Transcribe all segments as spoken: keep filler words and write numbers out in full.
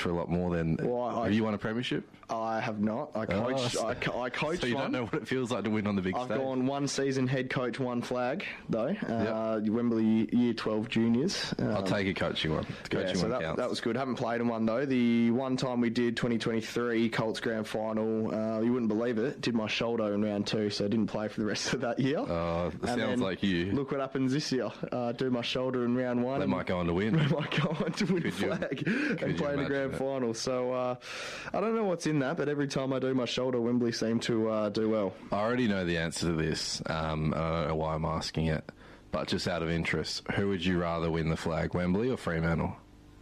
for a lot more than... Well, I- have you won a premiership? I have not. I coached. so- I, co- I coached. So you one. don't know what it feels like to win on the big I've stage? gone one season head coach, one flag though. Uh, Wembley Year twelve juniors. Um, I'll take a coaching one. The coaching yeah, so one that, counts. that was good. Haven't played in one though. The one time we did twenty twenty-three Colts Grand Final, uh, you wouldn't believe it. Did my shoulder in round two, so I didn't play for the rest of that year. Oh, that And sounds then like you. Look what happens this year. Uh, do my shoulder in round one. They and might go on to win. They might go on to win Could a you- flag could and you play in the imagine grand it? final. So uh, I don't know what's in that, but every time I do my shoulder, Wembley seem to uh, do well. I already know the answer to this. Um, I don't know why I'm asking it. But just out of interest, who would you rather win the flag, Wembley or Fremantle?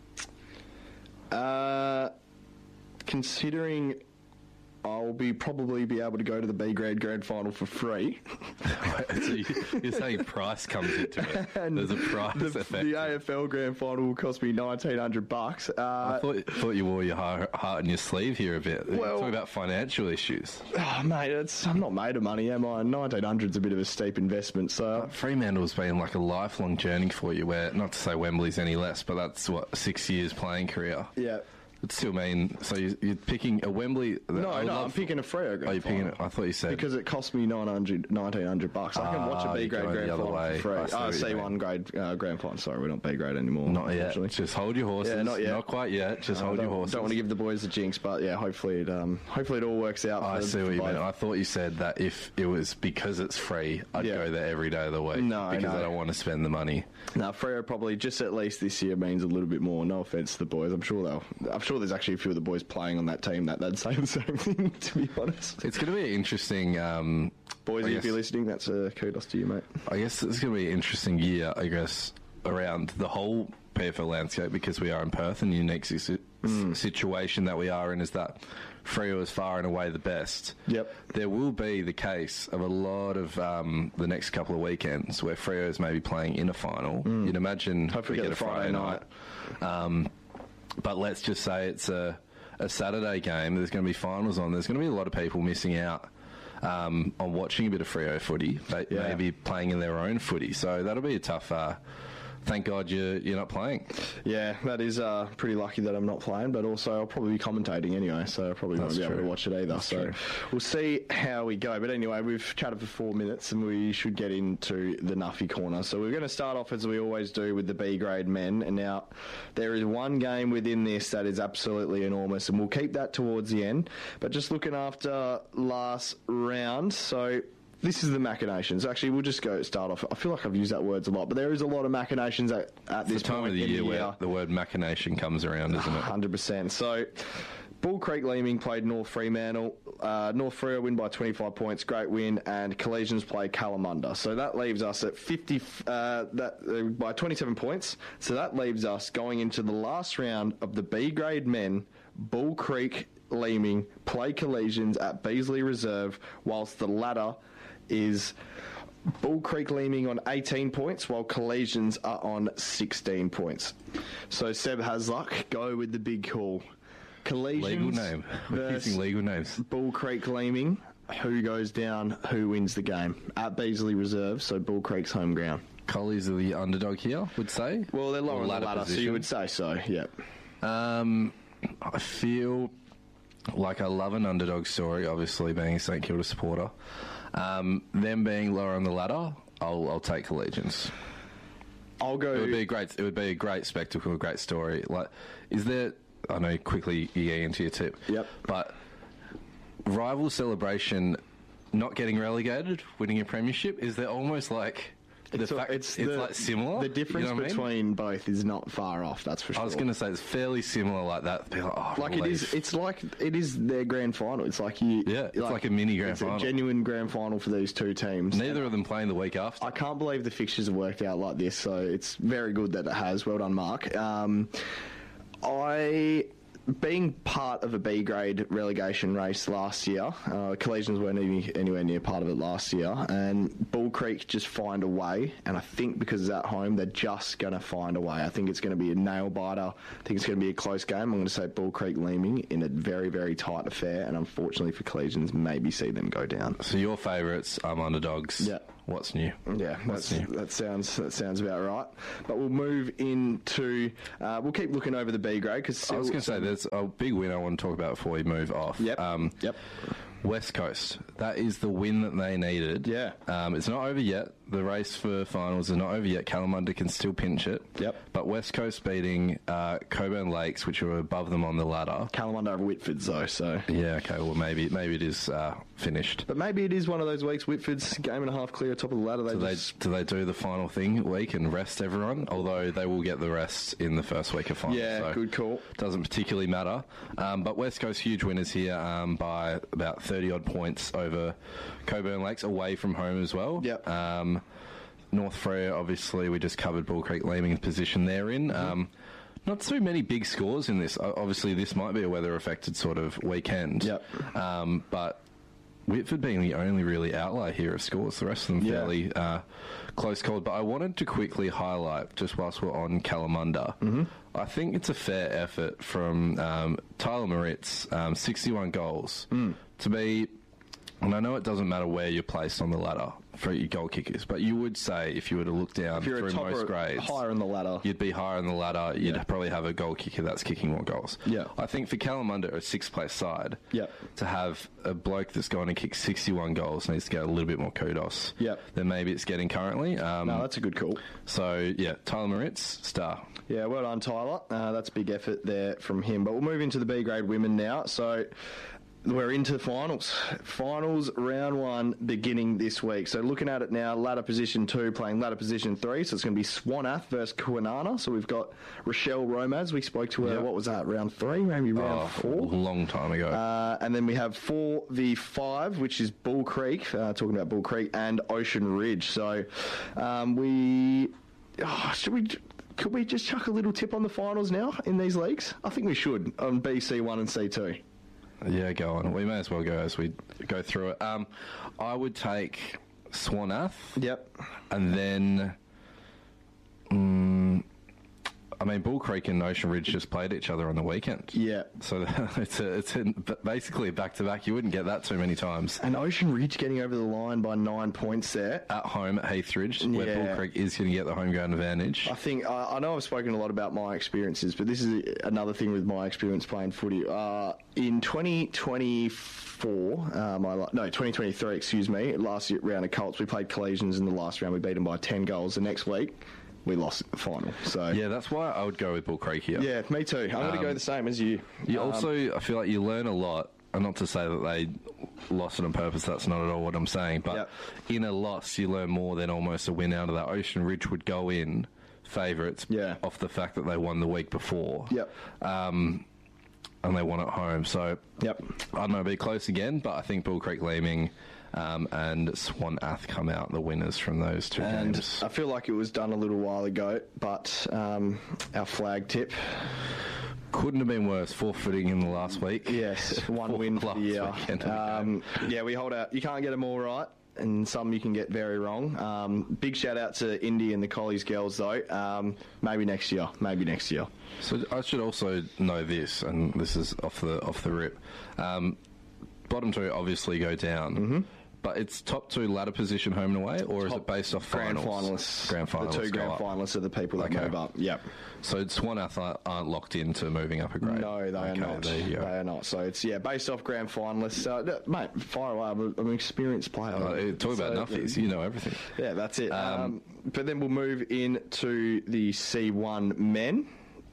Uh, considering I'll be probably be able to go to the B grade grand final for free. so you, you're saying price comes into it. And There's a price the, effect. the A F L grand final will cost me nineteen hundred bucks. Uh, I thought, thought you wore your heart, heart in your sleeve here a bit. You're Well- talking about financial issues. oh, mate, it's, I'm not made of money, am I? nineteen hundred's a bit of a steep investment, so Fremantle's been like a lifelong journey for you, where, not to say Wembley's any less, but that's, what, six years playing career. yeah. It still mean, so you- you're picking a Wembley... No, I would no, love- I'm picking a Freo grand Oh, you're picking final. it? I thought you said... Because it cost me nine hundred, nineteen hundred bucks. I can watch Ah, a B you're grade going grand the other final way. for I free. see Oh, what you C mean. one grade uh, grand final. Sorry, we're not B grade anymore. Not yet. unfortunately. Just hold your horses. Yeah, not yet. Not quite yet. Just I hold don't, your horses. Don't want to give the boys the jinx, but yeah, hopefully it um, hopefully it all works out. I for, see what for you both. meant. I thought you said that if it was because it's free, I'd Yeah. go there every day of the week. No, because no. I don't want to spend the money. No, Freo probably just at least this year means a little bit more. No offense to the boys. I'm sure they'll. I'm sure there's actually a few of the boys playing on that team that they'd say the same thing. To be honest, It's going to be interesting. Um, boys, I if guess- you're listening, that's a kudos to you, mate. I guess it's going to be an interesting year, I guess, around the whole P F L landscape, because we are in Perth, and the unique si- Mm. situation that we are in is that Freo is far and away the best. Yep. There will be the case of a lot of um, the next couple of weekends where Freo is maybe playing in a final. You'd imagine Mm. Hopefully we get get a a Friday, Friday night. Um, but let's just say it's a, a Saturday game. There's going to be finals on. There's going to be a lot of people missing out um, on watching a bit of Freo footy, but Yeah. maybe playing in their own footy. So that'll be a tough. Uh, thank God you're you're not playing. Yeah, that is uh, pretty lucky that I'm not playing, but also I'll probably be commentating anyway, so I probably That's won't be able true. to watch it either. That's so true. we'll see how we go. But anyway, we've chatted for four minutes and we should get into the Nuffy corner. So we're going to start off as we always do with the B grade men. And now there is one game within this that is absolutely enormous, and we'll keep that towards the end. But just looking after last round, so this is the machinations. Actually, we'll just go start off. I feel like I've used that words a lot, but there is a lot of machinations at, at It's the this time point of the in year the where year. the word machination comes around, isn't it? one hundred percent. So, Bull Creek Leeming played North Fremantle. Uh, North Freo win by twenty-five points, great win, and Collegians play Kalamunda. So that leaves us at fifty uh, that uh, by twenty-seven points. So that leaves us going into the last round of the B grade men. Bull Creek Leeming play Collegians at Beasley Reserve, whilst the latter is Bull Creek Leeming on eighteen points, while Collegians are on sixteen points. So Seb Hasluck, go with the big call. Collegians Legal name. We're versus using legal names. Bull Creek Leeming. Who goes down? Who wins the game? At Beasley Reserve, so Bull Creek's home ground. Collies are the underdog here, would say. Well, they're lower Or on the ladder ladder, so position. you would say so. Yep. Um, I feel like I love an underdog story, obviously being a St Kilda supporter. Um, them being lower on the ladder, I'll, I'll take Collegians. I'll go. It would be a great. It would be a great spectacle, a great story. Like, is there? I know quickly you get into your tip. Yep. But rival celebration, not getting relegated, winning a premiership. Is there almost like the It's, fact? it's, It's, the, like similar. The difference you know what I mean? between both is not far off. That's for sure. I was going to say it's fairly similar, like that. Be like, oh, Like it relief. is, it's like it is their grand final. It's like you, Yeah, it's like a mini grand it's final. a genuine grand final for these two teams. Neither of them playing the week after. I can't believe the fixtures have worked out like this. So it's very good that it has. Well done, Mark. Um, I. Being part of a B grade relegation race last year, uh, Collegians weren't any, anywhere near part of it last year, and Bull Creek just find a way. And I think because it's at home, they're just going to find a way. I think it's going to be a nail biter. I think it's going to be a close game. I'm going to say Bull Creek Leeming in a very, very tight affair, and unfortunately for Collegians, maybe see them go down. So your favourites, um, underdogs. Yeah. What's new? Yeah, What's that's, new? that sounds that sounds about right. But we'll move into uh, we'll keep looking over the B grade because I was going to say there's a big win I want to talk about before we move off. Yep. Um, yep. West Coast. That is the win that they needed. Yeah. Um, it's not over yet. The race for finals is not over yet. Kalamunda can still pinch it. Yep. But West Coast beating uh, Coburn Lakes, which are above them on the ladder. Kalamunda over Whitford's though, so Yeah. Okay. Well, maybe maybe it is uh, finished. but maybe it is one of those weeks. Whitford's game and a half clear top of the ladder. They Do they just do they do the final thing week and rest everyone? Although they will get the rest in the first week of finals. yeah, so good call. Doesn't particularly matter. Um, but West Coast huge winners here um, by about thirty odd points over Coburn Lakes away from home as well. Yep. Um, North Frere, obviously, we just covered Bull Creek Leaming's position they're in. Mm-hmm. Um, not too many big scores in this. O- Obviously, this might be a weather-affected sort of weekend. Yep. Um, but Whitford being the only really outlier here of scores. The rest of them Yeah. fairly uh, close called. But I wanted to quickly highlight, just whilst we're on Kalamunda, mm-hmm. I think it's a fair effort from um, Tyler Moritz, um, sixty-one goals, mm. to be... And I know it doesn't matter where you're placed on the ladder for your goal kickers, but you would say if you were to look down If you're through a top most or grades, higher in the ladder, you'd be higher in the ladder. You'd Yeah. probably have a goal kicker that's kicking more goals. Yeah. I think for Kalamunda, a sixth-place side, Yep. to have a bloke that's going to kick sixty-one goals needs to get a little bit more kudos Yep. than maybe it's getting currently. Um, no, that's a good call. so, yeah, Tyler Moritz, star. Yeah, well done, Tyler. Uh, that's a big effort there from him. But we'll move into the B grade women now. So we're into finals. Finals round one beginning this week. So looking at it now, ladder position two playing ladder position three. So it's going to be Swanath versus Kwinana. So we've got Rochelle Romaz. We spoke to her, Yep. what was that, round three, maybe round Oh, four? a long time ago. Uh, and then we have four v five, which is Bull Creek, uh, talking about Bull Creek, and Ocean Ridge. So um, we... Oh, should we... Could we just chuck a little tip on the finals now in these leagues? I think we should, on B, C one and C two. Yeah, go on. We may as well go as we go through it. Um, I would take Swanath. Yep. And then, mm, I mean, Bull Creek and Ocean Ridge just played each other on the weekend. Yeah. So it's a, it's a, basically back to back. You wouldn't get that too many times. And Ocean Ridge getting over the line by nine points there. At home at Heathridge, where Yeah. Bull Creek is going to get the home ground advantage. I think, I, I know I've spoken a lot about my experiences, but this is another thing with my experience playing footy. Uh, in twenty twenty-four, uh, my, la- no, twenty twenty-three, excuse me, last year, round of Colts, we played Collisions in the last round. We beat them by ten goals. The next week, we lost the final. So Yeah, that's why I would go with Bull Creek here. yeah, me too. I'm going to Um, go the same as you. You Um, also, I feel like you learn a lot. And not to say that they lost it on purpose, that's not at all what I'm saying. But Yep. in a loss, you learn more than almost a win out of that. Ocean Ridge would go in favourites Yeah. off the fact that they won the week before. Yep. Um, and they won at home. So, Yep. I don't know, it'll be close again, but I think Bull Creek Leaming um, and Swanath come out the winners from those two And games. I feel like it was done a little while ago, but um, our flag tip, Couldn't have been worse. Forfeiting in the last week. yes, one For win for last the year. weekend of the Um, yeah, we hold out. You can't get them all right, and some you can get very wrong. Um, big shout out to Indy and the Collies girls, though. Um, maybe next year. Maybe next year. So I should also know this, and this is off the off the rip. Um, bottom two obviously go down, mm-hmm. but it's top two ladder position home and away, or is it based off Grand finals? finalists. Grand finalists. The two go grand up. finalists are the people that Okay. move up. Yep. So Swanath aren't- aren't locked into moving up a grade. No, they are Okay, not. There you They go. are not. So it's yeah, based off grand finalists. So, uh, mate, fire away. I'm, a, I'm an experienced player. Uh, talk about So, nuffies. You know everything. Yeah, that's it. Um, Um, but then we'll move into the C one men.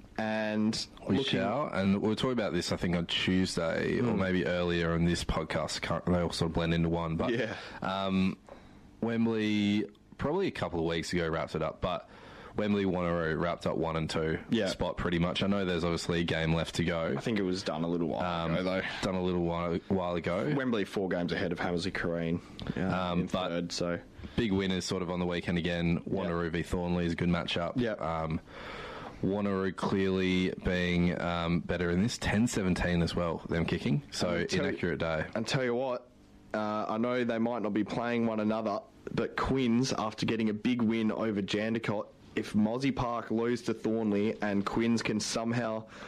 And We looking, shall, and we'll talk about this. I think on Tuesday or maybe earlier in this podcast. Can't, they all sort of blend into one. But Yeah. um, Wembley probably a couple of weeks ago wrapped it up, but Wembley Wanneroo wrapped up one and two Yeah. spot pretty much. I know there's obviously a game left to go. I think it was done a little while Um, ago, though. done a little while, while ago. Wembley four games ahead of Hammersley Careen yeah, Um, in but- third. So Big winners sort of on the weekend again. Wanneroo v Thornley is a good matchup. Yeah. Um, Wanneroo clearly being um, better in this. ten seventeen as well, them kicking. So And tell- inaccurate day. and tell you what, uh, I know they might not be playing one another, but Quinns, after getting a big win over Jandakot, if Mozzie Park lose to Thornley and Quinns can somehow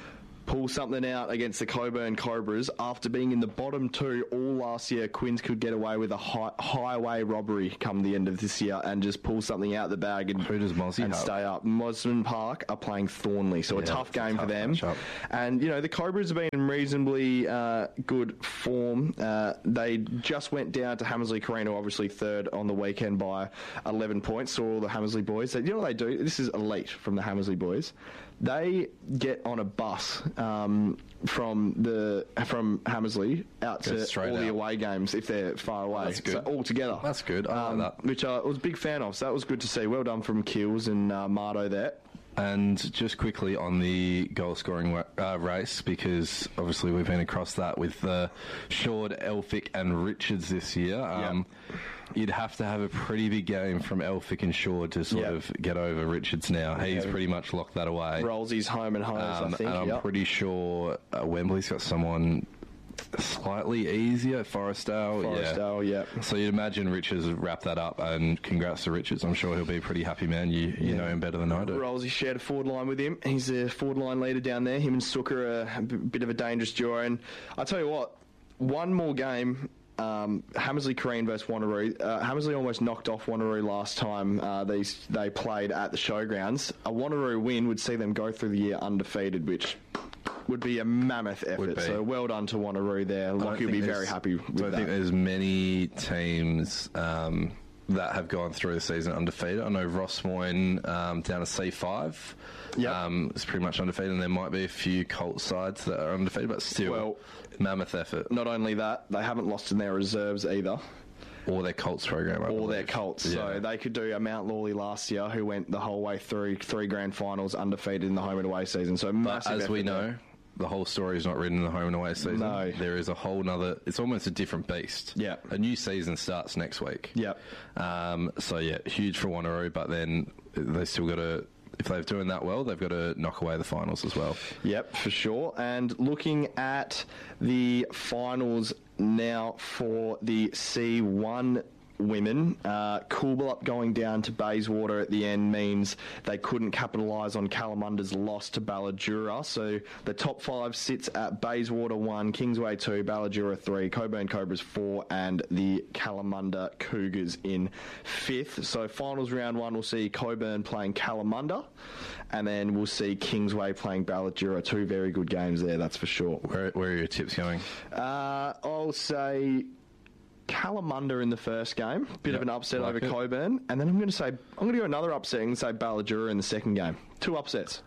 pull something out against the Coburn Cobras after being in the bottom two all last year. Quinns could get away with a hi- highway robbery come the end of this year and just pull something out the bag and, Who does Mozzie and have? stay up. Mosman Park are playing Thornley, so Yeah, a tough it's a game tough for them. matchup. And, you know, the Cobras have been in reasonably uh, good form. Uh, they just went down to Hammersley Carino, obviously third on the weekend by eleven points. Saw all the Hammersley boys. You know what they do? This is elite from the Hammersley boys. They get on a bus um, from the from Hammersley out Go to straight all the out. away games if they're far away. That's good. So all together. That's good. I like that. Which I was a big fan of. So that was good to see. Well done from Keels and uh, Mardo there. And just quickly on the goal scoring wa- uh, race, because obviously we've been across that with uh, Shord, Elphick, and Richards this year. Um, You'd have to have a pretty big game from Elphick and Shord to sort Yep. of get over Richards now. He's Yeah. pretty much locked that away. Rollsy's home and homes, Um, I think. and I'm yep. pretty sure uh, Wembley's got someone slightly easier, Forestdale. Yeah. Forestdale, yeah. So you'd imagine Richards would wrap that up, and congrats to Richards. I'm sure he'll be a pretty happy man. You you know him better than I do. Rollsy shared a forward line with him. He's a forward line leader down there. Him and Sook are a, a b- bit of a dangerous duo. And I tell you what, one more game. Um, Hammersley Careen versus Wanneroo. Uh, Hammersley almost knocked off Wanneroo last time uh, they they played at the showgrounds. A Wanneroo win would see them go through the year undefeated, which would be a mammoth effort. be. So well done to Wanneroo there. I don't Lockie will be think very there's- happy I with don't that. think there's many teams um, that have gone through the season undefeated. I know Ross Moyne um, down to C five. Yep. Um, is pretty much undefeated, and there might be a few Colt sides that are undefeated, but still, Well- mammoth effort. Not only that, they haven't lost in their reserves either. Or their Colts program, I All their believe. Colts. Yeah. So they could do a Mount Lawley last year, who went the whole way through three grand finals undefeated in the home and away season. So But massive as we effort there. know, the whole story is not written in the home and away season. No. There is a whole nother, it's almost a different beast. Yeah. A new season starts next week. Yep. Um, so, yeah, huge for Wanneroo, but then they still got to, if they're doing that well, they've got to knock away the finals as well. Yep, for sure. And looking at the finals now for the C one women, uh, Coolbellup going down to Bayswater at the end means they couldn't capitalise on Calamunda's loss to Balladura. So the top five sits at Bayswater one, Kingsway two, Balladura three, Coburn Cobras four, and the Kalamunda Cougars in fifth. So finals round one, we'll see Coburn playing Kalamunda, and then we'll see Kingsway playing Balladura. Two very good games there, that's for sure. Where, where are your tips going? Uh, I'll say Kalamunda in the first game, bit Yep, of an upset like over it. Coburn, and then I'm going to say I'm going to go another upset and say Balladura in the second game. Two upsets.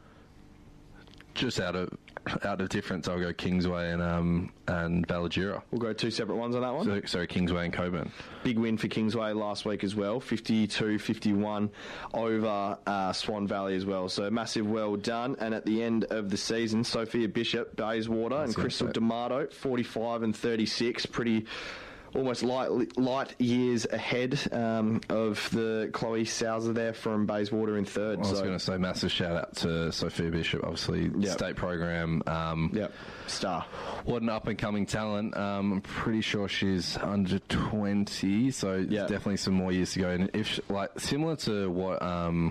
Just out of out of difference, I'll go Kingsway and um and Balladura. We'll go two separate ones on that one. So, sorry, Kingsway and Coburn. Big win for Kingsway last week as well, fifty-two fifty-one over uh, Swan Valley as well. So massive well done. And at the end of the season, Sophia Bishop, Bayswater, and That's it, Crystal so- D'Amato, forty-five and thirty-six. Pretty almost light, light years ahead um, of the Chloe Souser there from Bayswater in third. I was so, going to say massive shout out to Sophia Bishop, obviously Yep. state program. Um, Yep, star. What an up and coming talent. Um, I'm pretty sure she's under twenty, so Yep. definitely some more years to go. And if she- like similar to what um,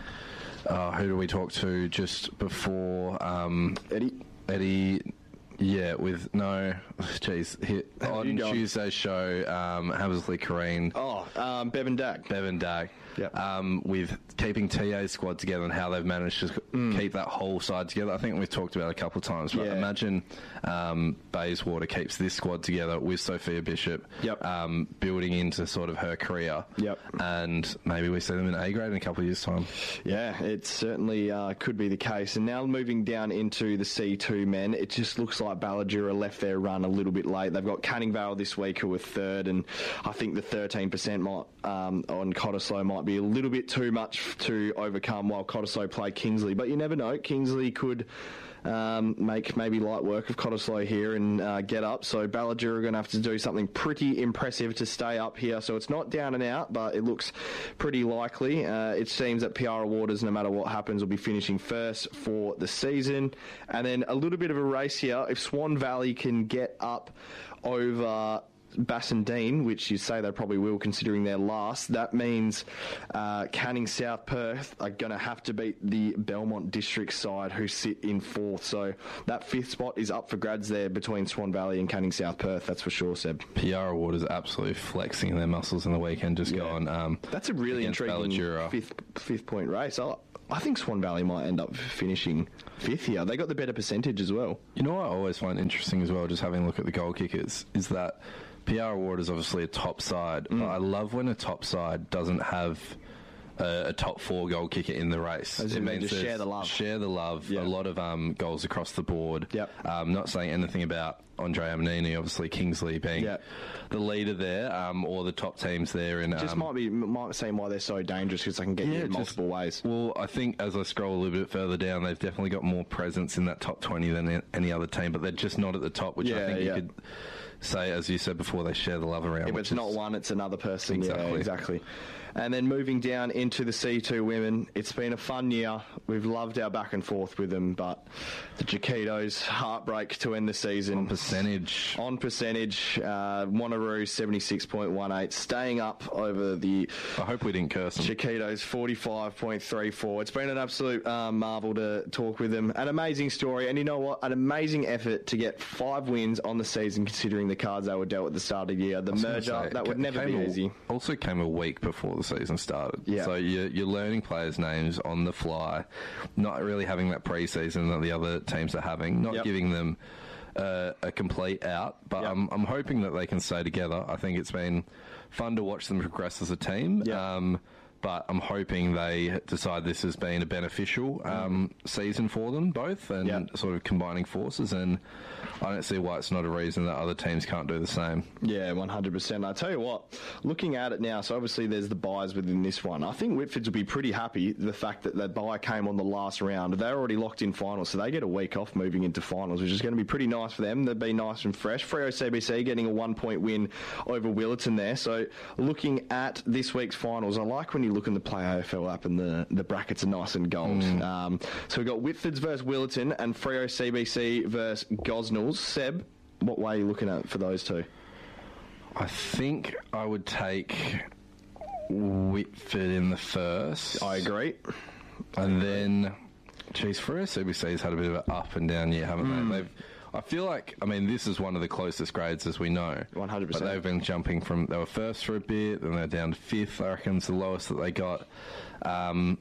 uh, who do we talk to just before um, Eddie? Eddie? Yeah, with no, jeez, hit How are you on going? Tuesday's show, um, Hammersley Careen, Oh, um, Bevan Dag. Bevan Dag, Yep. um, with keeping T A's squad together and how they've managed to keep that whole side together. I think we've talked about it a couple of times, but Mm. Yeah. imagine um, Bayswater keeps this squad together with Sophia Bishop, Yep. um, building into sort of her career, Yep. and maybe we see them in A grade in a couple of years' time. Yeah, it certainly uh, could be the case. And now moving down into the C two men, it just looks like Balladura left their run a little bit late. They've got Canning Vale this week who are third, and I think the thirteen percent might, um, on Cottesloe might be a little bit too much to overcome while Cottesloe play Kingsley. But you never know. Kingsley could um, make maybe light work of Cottesloe here and uh, get up. So Balladura are going to have to do something pretty impressive to stay up here. So it's not down and out, but it looks pretty likely. Uh, it seems that Piara Waters, no matter what happens, will be finishing first for the season. And then a little bit of a race here. If Swan Valley can get up over Bassendean, which you say they probably will considering they're last, that means uh, Canning South Perth are going to have to beat the Belmont District side who sit in fourth. So that fifth spot is up for grabs there between Swan Valley and Canning South Perth, that's for sure, Seb. Piara Waters absolutely flexing their muscles in the weekend, just Yeah. going um, That's a really intriguing Ballajura. fifth, fifth point race. I, I think Swan Valley might end up finishing fifth here. They got the better percentage as well. You know what I always find interesting as well, just having a look at the goal kickers, is that Piara Ward is obviously a top side, Mm. but I love when a top side doesn't have a, a top four goal kicker in the race. As in they just there's share the love. Share the love. Yeah. A lot of um, goals across the board. Yep. Um, not saying anything about Andre Amanini, obviously Kingsley being Yep. the leader there, um, or the top teams there. And Just um, might be might seem why they're so dangerous because they can get you in just- multiple ways. Well, I think as I scroll a little bit further down, they've definitely got more presence in that top twenty than a- any other team, but they're just not at the top, which I Yeah, think yeah. you could say, as you said before, they share the love around. If which it's is- not one, it's another person. Exactly. Yeah, exactly. And then moving down into the C two women, it's been a fun year. We've loved our back and forth with them, but the Chiquitos, heartbreak to end the season. on percentage. On percentage, uh, Wanneroo seventy-six point one eight, staying up over the I hope we didn't curse them. Chiquitos forty-five point three four. It's been an absolute um, marvel to talk with them. An amazing story, and you know what? An amazing effort to get five wins on the season, considering the cards they were dealt at the start of the year. The I was gonna merger say, that would it never be came a- easy. Also came a week before the season started. Yeah. So you're, you're learning players' names on the fly, not really having that pre-season that the other teams are having, not Yep. giving them uh, a complete out. But Yep. I'm, I'm hoping that they can stay together. I think it's been fun to watch them progress as a team. Yep. Um, but I'm hoping they decide this has been a beneficial um, season for them both, and Yep. sort of combining forces. And I don't see why it's not a reason that other teams can't do the same. Yeah, one hundred percent. I tell you what, looking at it now, so obviously there's the buys within this one. I think Whitfords will be pretty happy the fact that the buy came on the last round. They're already locked in finals, so they get a week off moving into finals, which is going to be pretty nice for them. They'll be nice and fresh. Freo C B C getting a one-point win over Willetton there. So looking at this week's finals, I like when you look in the Play A F L app and the, the brackets are nice and gold. Um, so we've got Whitfords versus Willetton and Freo C B C versus Gosnells. Seb, what way are you looking at for those two? I think I would take Whitford in the first. I agree. And then, geez, Freo C B C's had a bit of an up and down year, haven't Hmm. they? They've, I feel like, I mean, this is one of the closest grades as we know. one hundred percent. But they've been jumping from, they were first for a bit, then they're down to fifth, I reckon, it's the lowest that they got. Um,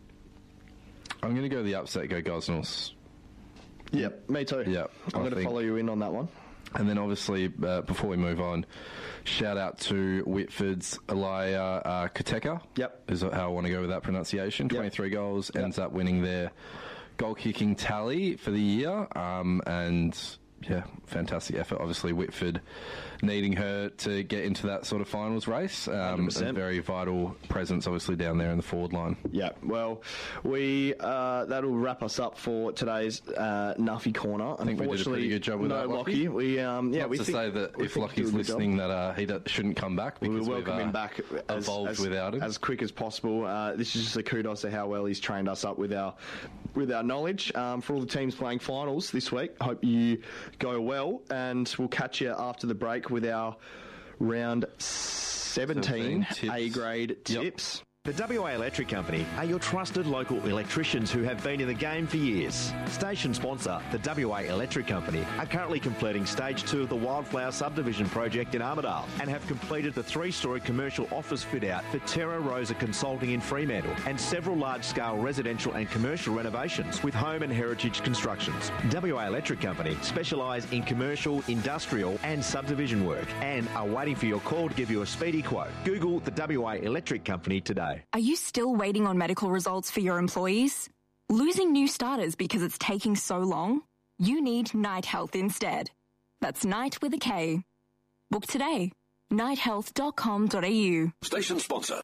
I'm going to go the upset, go Gosnells. Yep, me too. Yep, I'm I going to think- follow you in on that one. And then obviously, uh, before we move on, shout out to Whitford's Elia uh, Kateka. Yep. Is how I want to go with that pronunciation. twenty-three goals, Yep. ends up winning their goal kicking tally for the year. Um, and yeah, fantastic effort. Obviously, Whitford needing her to get into that sort of finals race. Um, one hundred percent. a very vital presence, obviously, down there in the forward line. Yeah, well, we uh, that'll wrap us up for today's uh, Nuffy Corner. I think we did a pretty good job with no that, Lockie. Lockie. We um, yeah, Not we to think, say that we if think Lockie's he'll do a good job. listening, that uh, he do- shouldn't come back We because will welcome we've, uh, him back as, evolved as, without him. as quick as possible. Uh, this is just a kudos to how well he's trained us up with our with our knowledge. Um, for all the teams playing finals this week, hope you go well, and we'll catch you after the break with our round seventeen, seventeen tips. A grade Yep. tips. The W A Electric Company are your trusted local electricians who have been in the game for years. Station sponsor, the W A Electric Company, are currently completing stage two of the Wildflower Subdivision project in Armidale and have completed the three-storey commercial office fit-out for Terra Rosa Consulting in Fremantle and several large-scale residential and commercial renovations with home and heritage constructions. W A Electric Company specialise in commercial, industrial and subdivision work and are waiting for your call to give you a speedy quote. Google the W A Electric Company today. Are you still waiting on medical results for your employees? Losing new starters because it's taking so long? You need Night Health instead. That's Night with a K. Book today. night health dot com dot a u. Station sponsor.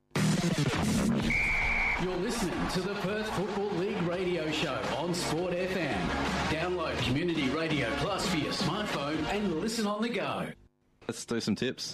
You're listening to the Perth Football League radio show on Sport F M. Download Community Radio Plus for your smartphone and listen on the go. Let's do some tips.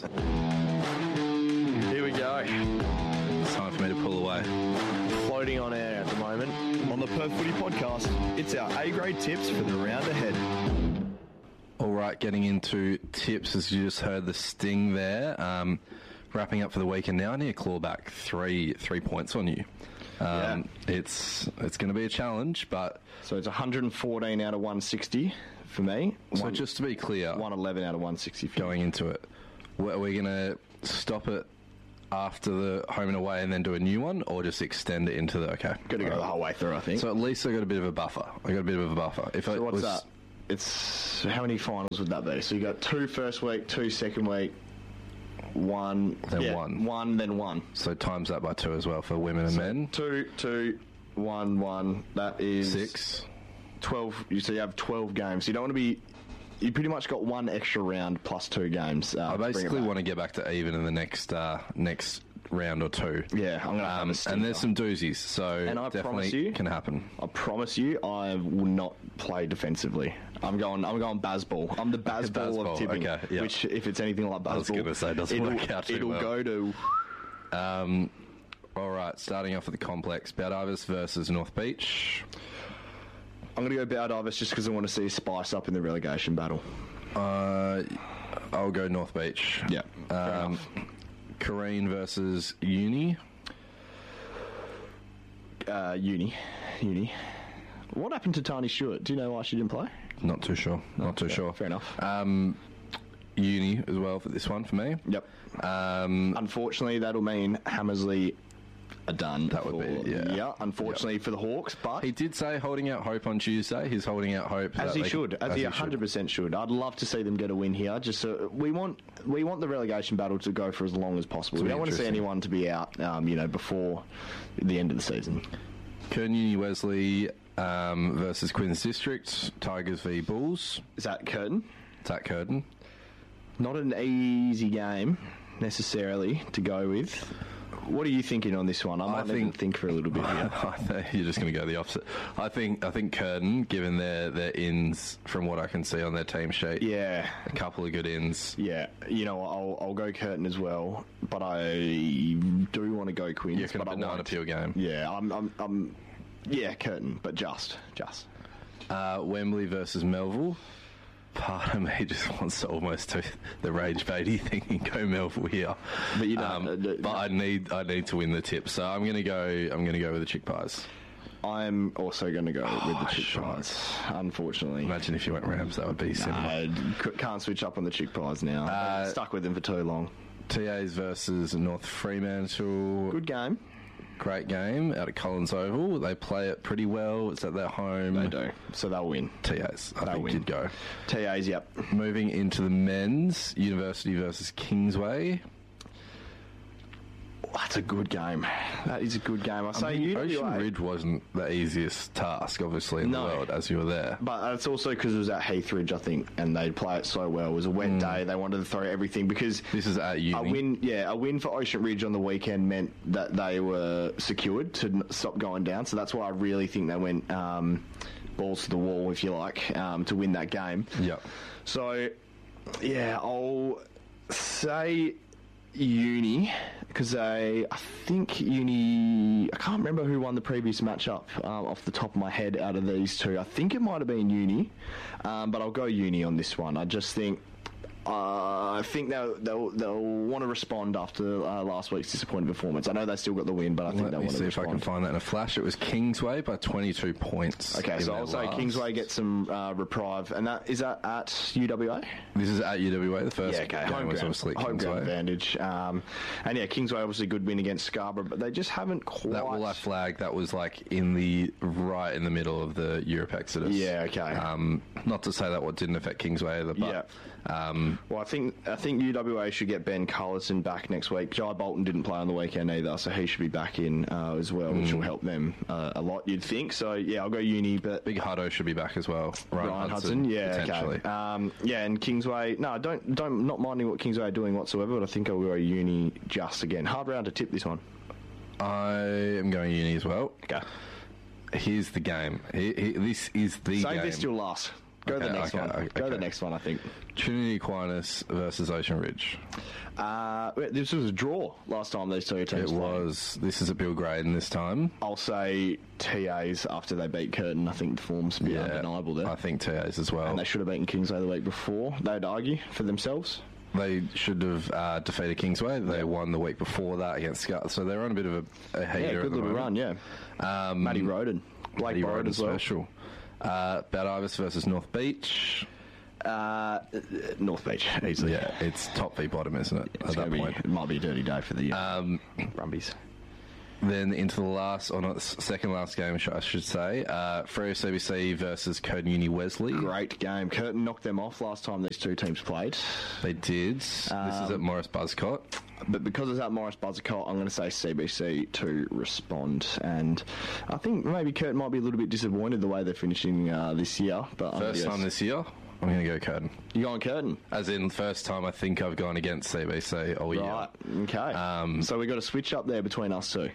Here we go. It's time for me to pull away. Floating on air at the moment on the Perth Footy Podcast. It's our A grade tips for the round ahead. All right, getting into tips, as you just heard the sting there. Um, wrapping up for the weekend now. I need to claw back three three points on you. Um, yeah. It's it's going to be a challenge, but... So it's one hundred fourteen out of one sixty for me. So one, just to be clear... one eleven out of one sixty for going you. into it. Are we going to stop it after the home and away and then do a new one, or just extend it into the... Okay. Got to go right. the whole way through, I think. So at least I got a bit of a buffer. I got a bit of a buffer. If so I what's was, that? It's... How many finals would that be? So you got two first week, two second week, one... Then yeah, one. One, then one. So times that by two as well for women and so men. Two, two, one, one. That is... Six. twelve. So you have twelve games. You don't want to be... You pretty much got one extra round plus two games. Uh, I basically want to get back to even in the next uh, next round or two. Yeah, I'm going to um, have a And there's some doozies, so and I definitely you, can happen. I promise you, I will not play defensively. I'm going. I'm going Bazball. I'm the Bazball of tipping. Okay, yeah. Which, if it's anything like Bazball, I was going to say doesn't it'll, work out too it'll well. go to. Um, all right, starting off with the complex, Baldivis versus North Beach. I'm going to go Baldivis just because I want to see a spice up in the relegation battle. Uh, I'll go North Beach. Yeah. Um, Kareen versus Uni. Uh, uni, uni. What happened to Tani Stewart? Do you know why she didn't play? Not too sure. Not oh, too fair, sure. Fair enough. Um, Uni as well for this one for me. Yep. Um, Unfortunately, that'll mean Hammersley are done. That would for, be, yeah. Yeah, unfortunately yep. for the Hawks, but... He did say holding out hope on Tuesday. He's holding out hope. As that he they, should. As, as he one hundred percent should. should. I'd love to see them get a win here. Just so we want we want the relegation battle to go for as long as possible. We don't want to see anyone to be out, um, you know, before the end of the season. Curtin Uni Wesley um, versus Queen's District. Tigers v Bulls. Is that Curtin? Is that Curtin? Not an easy game, necessarily, to go with. What are you thinking on this one? I might I think, even think for a little bit here. I think you're just going to go the opposite. I think I think Curtin, given their, their ins, from what I can see on their team sheet, yeah, a couple of good ins. Yeah, you know, I'll I'll go Curtin as well, but I do want to go Queens. You're going to banana peel game. Yeah, I'm, I'm, I'm, yeah, Curtin, but just, just. Uh, Wembley versus Melville. Part of me just wants to almost do the Rage Beatty thing and go Melville here, but you don't. Um, uh, but I need I need to win the tip, so I'm going to go. I'm going to go with the chick pies. I'm also going to go oh, with the chick sure. pies. Unfortunately, imagine if you went Rams, that would be similar. Nah, can't switch up on the chick pies now. Uh, stuck with them for too long. T As versus North Fremantle. Good game. Great game out at Collins Oval. They play it pretty well. It's at their home. They do. So they'll win. T As, I they'll think win. you'd go. T As, yep. Moving into the men's, University versus Kingsway. That's a good game. That is a good game. I say I mean, U W A, Ocean Ridge wasn't the easiest task, obviously, in no. the world, as you were there. But it's also because it was at Heathridge, I think, and they'd play it so well. It was a wet mm. day. They wanted to throw everything because this is at uni. A win, yeah, a win for Ocean Ridge on the weekend meant that they were secured to stop going down. So that's why I really think they went um, balls to the wall, if you like, um, to win that game. Yep. So, yeah, I'll say Uni, because I, I think Uni, I can't remember who won the previous matchup um, off the top of my head out of these two. I think it might have been Uni, um, but I'll go Uni on this one. I just think Uh, I think they'll, they'll, they'll want to respond after uh, last week's disappointing performance. I know they still got the win, but I think Let they'll me want see to if respond. I can find that in a flash. It was Kingsway by twenty-two points. Okay, so I'll say last. Kingsway gets some uh, reprieve, and that is that at U W A? This is at U W A. The first Yeah, okay, game home was ground, obviously home Kingsway. ground advantage. Um, and yeah, Kingsway obviously good win against Scarborough, but they just haven't quite. That Walleye flag, that was like in the right in the middle of the Europe Exodus. Yeah, okay. Um, not to say that what didn't affect Kingsway either, but Yeah. um, Well, I think I think U W A should get Ben Carlison back next week. Jai Bolton didn't play on the weekend either, so he should be back in uh, as well, which will help them uh, a lot, you'd think. So yeah, I'll go Uni, but Big Hutto should be back as well. Ryan, Ryan Hudson, Hudson, yeah, potentially. okay. Um, yeah, and Kingsway, no, don't don't not minding what Kingsway are doing whatsoever, but I think I'll go Uni just again. Hard round to tip this one. I am going Uni as well. Okay. Here's the game. He, he, this is the Save game. this till last. Go Okay, the next okay, one. okay, Go the okay. next one, I think. Trinity Aquinas versus Ocean Ridge. Uh, this was a draw last time these two teams It played. was. This is at Bill Graydon this time. I'll say T As after they beat Curtin. I think the form's a bit undeniable there. I think T As as well. And they should have beaten Kingsway the week before. They'd argue for themselves. They should have uh, defeated Kingsway. They won the week before that against Scar. So they're on a bit of a, a heater Yeah, at good the little moment. run, yeah. Um, Matty Roden. Blake Matty Borrowed Roden as well. special. Uh, Bad Ibis versus North Beach. Uh, North Beach, easily. Yeah, it's top v bottom, isn't it? It's at that gonna be, point. it might be a dirty day for the uh, Um, Brumbies. Then into the last, or not, second last game, I should say, uh, Freo C B C versus Curtin Uni Wesley. Great game. Curtin knocked them off last time these two teams played. They did. this is at Morris Buzzcott. But because it's at Morris Buzzcott, I'm going to say C B C to respond. And I think maybe Curtin might be a little bit disappointed the way they're finishing uh, this year. But I'm First gonna time guess- this year, I'm going to go Curtin. You going Curtin? As in, first time I think I've gone against C B C all year. Right. Okay. Um, so we got a switch up there between us two.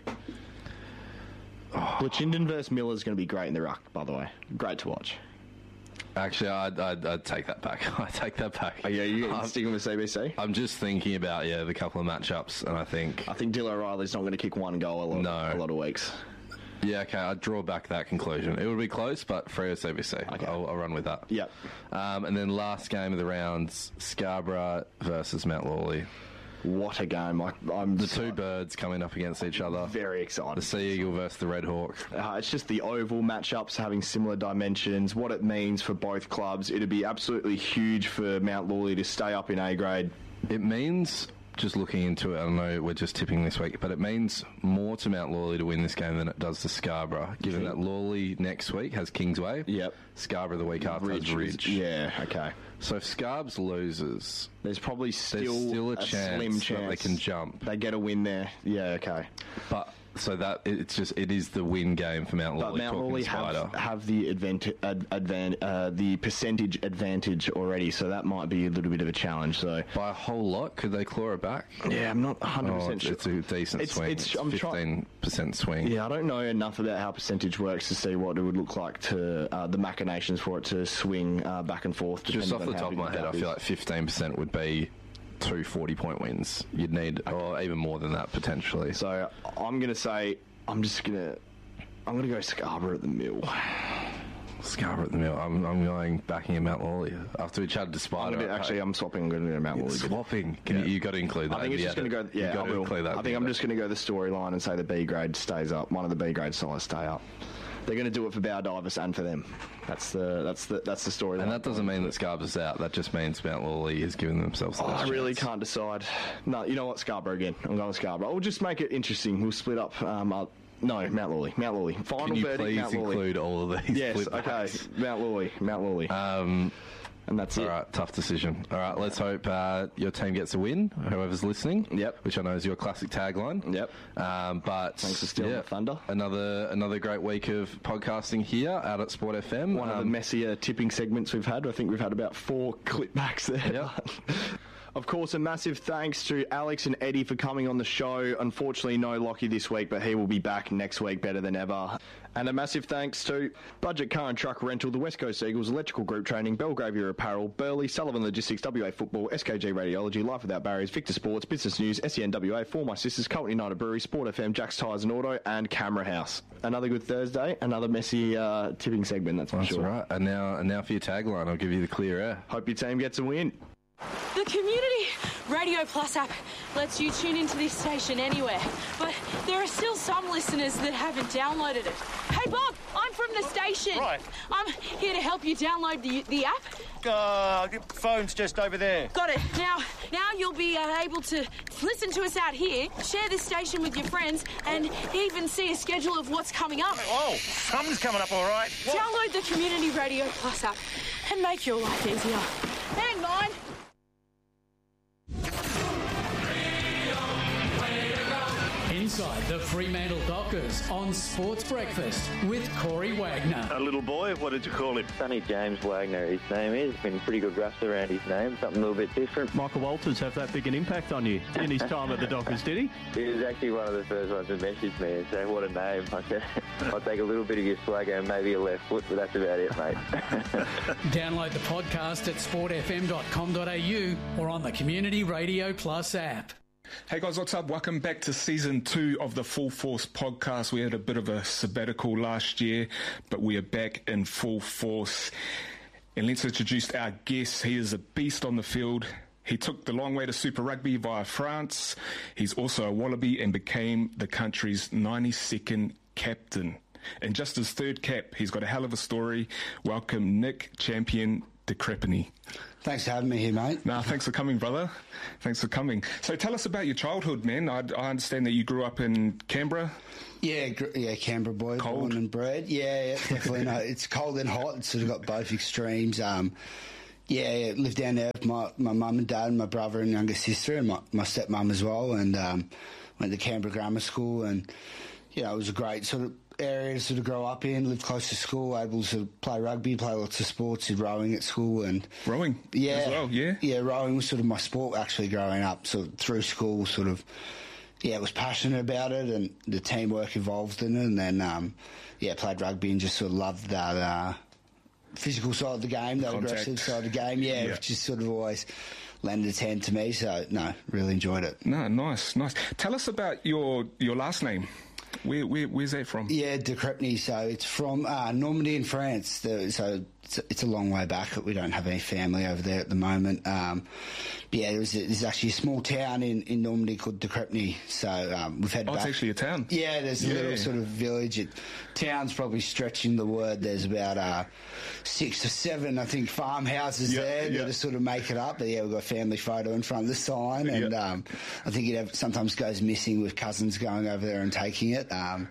Blatchinden versus Miller is going to be great in the ruck, by the way. Great to watch. Actually, I'd, I'd, I'd take that back. I take that back. Are you, are you I'm, sticking with C B C? I'm just thinking about, yeah, the couple of matchups, and I think, I think Dylan O'Reilly's not going to kick one goal a lot, No. a lot of weeks. yeah, okay, I'd draw back that conclusion. It would be close, but Freo C B C. I'll, I'll run with that. Yep. Um, and then last game of the rounds, Scarborough versus Mount Lawley. What a game. I, I'm The so two birds coming up against each other. very excited. The Sea Eagle versus the Red Hawk. Uh, it's just the oval matchups having similar dimensions, what it means for both clubs. It'd be absolutely huge for Mount Lawley to stay up in A grade. It means, just looking into it, I know we're just tipping this week, but it means more to Mount Lawley to win this game than it does to Scarborough, given that Lawley next week has Kingsway. Yep. Scarborough the week after has Ridge. Yeah, okay. So if Scarbs loses, There's probably still, there's still a, a chance slim that chance they can jump. They get a win there. Yeah, okay. But so that it's just it is the win game for Mount But Lawley. Mount talking Lawley Spider. have, have the advantage, ad, advan, uh, the percentage advantage already, so that might be a little bit of a challenge. So By a whole lot, could they claw it back? yeah, I'm not one hundred Oh, percent it's sure. a decent It's- swing. it's- It's, I'm try- fifteen percent swing. Yeah, I don't know enough about how percentage works to see what it would look like to uh, the machinations for it to swing uh, back and forth. Just depending off on the how top of big my the head, I gap feel is. like fifteen percent would be two forty-point wins. You'd need, or even more than that potentially. So I'm going to say I'm just going to I'm going to go Scarborough at the mill. Scarborough at the mill. I'm, I'm going backing him Mount Lawley after we chatted to I'm Spider. gonna, actually, I'm swapping. I'm going to go Mount Lawley. swapping. Can Yeah. you, you got to include that. I think in it's the just going to edit. go. Yeah, you got I to will. include that. I in think the I'm edit. just going to go the storyline and say the B grade stays up. One of the B grade sides stay up. They're going to do it for Bow Divers and for them. That's the that's the that's the storyline. And that doesn't mean that Scarbs is out. That just means Mount Lawley has given themselves the Oh, best I really chance. can't decide. No, you know what? Scarborough again. I'm going with Scarborough. We'll just make it interesting. We'll split up. Um, uh, no, Mount Lawley. Mount Lawley. Final Can you verdict, please Mount Lawley. include all of these? Yes, flip okay. backs? Mount Lawley. Mount Lawley. Um, and that's all it. right, tough decision. All right, let's hope uh, your team gets a win, whoever's listening. Yep. Which I know is your classic tagline. Yep. Um, but Thanks for stealing yeah, the thunder. Another another great week of podcasting here out at Sport F M. One of Um, the messier tipping segments we've had. I think we've had about four clipbacks there. Yep. Of course, a massive thanks to Alex and Eddie for coming on the show. Unfortunately, no Lockie this week, but he will be back next week better than ever. And a massive thanks to Budget Car and Truck Rental, the West Coast Eagles, Electrical Group Training, Belgravia Apparel, Burley, Sullivan Logistics, W A Football, S K G Radiology, Life Without Barriers, Victor Sports, Business News, S E N W A, For My Sisters, Colton United Brewery, Sport F M, Jack's Tyres and Auto, and Camera House. Another good Thursday, another messy uh, tipping segment, that's for That's sure. right. And now, and now for your tagline, I'll give you the clear air. Hope your team gets a win. The Community Radio Plus app lets you tune into this station anywhere, but there are still some listeners that haven't downloaded it. Hey Bob, I'm from the station. Right. I'm here to help you download the the app. Uh, the phone's just over there. Got it. Now, now you'll be uh, able to listen to us out here, share this station with your friends, and even see a schedule of what's coming up. Oh, something's coming up all right. What? Download the Community Radio Plus app and make your life easier. Hang on. Inside The Fremantle Dockers on Sports Breakfast with Corey Wagner. A little boy, what did you call him? Sonny James Wagner, his name is. Been pretty good rust around his name, something a little bit different. Michael Walters have that big an impact on you in his time at the Dockers, did he? He was actually one of the first ones to message me and say, what a name. I said, I'll take a little bit of your swagger and maybe a left foot, but that's about it, mate. Download the podcast at sport f m dot com dot a u or on the Community Radio Plus app. Hey guys, what's up? Welcome back to season two of the Full Force podcast. We had a bit of a sabbatical last year, but we are back in full force. And let's introduce our guest. He is a beast on the field. He took the long way to Super Rugby via France. He's also a Wallaby and became the country's ninety-second captain. And just his third cap, he's got a hell of a story. Welcome, Nick Champion de Crespigny. Thanks for having me here, mate. No, thanks for coming, brother. Thanks for coming. So tell us about your childhood, man. I, I understand that you grew up in Canberra. Yeah, gr- yeah, Canberra boy, Cold. born and bred. Yeah, yeah definitely. No, it's cold and hot. It's sort of got both extremes. Um, yeah, yeah, lived down there with my my mum and dad, and my brother and younger sister, and my, my stepmum as well. And um, went to Canberra Grammar School, and you know, it was a great sort of area to sort of grow up in, live close to school, able to play rugby, play lots of sports, did rowing at school. And rowing yeah, as well, yeah? Yeah, rowing was sort of my sport actually growing up, sort of through school, sort of, yeah, was passionate about it and the teamwork involved in it. And then, um, yeah, played rugby and just sort of loved that uh, physical side of the game, that Contact. aggressive side of the game, yeah, Yeah. which just sort of always lended its hand to me. So, no, really enjoyed it. No, nice, nice. Tell us about your, your last name. Where, where where's that from? Yeah, de Crespigny. So it's from uh, Normandy in France. The, so it's, it's a long way back. We don't have any family over there at the moment. Um, but yeah, there's, there's actually a small town in, in Normandy called de Crespigny. So um, we've had. Oh, back, it's actually a town. Yeah, there's a Yeah. little sort of village. It, town's probably stretching the word. There's about uh, six or seven, I think, farmhouses Yeah, there yeah. that sort of make it up. But yeah, we've got a family photo in front of the sign, and Yeah. um, I think it have, sometimes goes missing with cousins going over there and taking it. Um,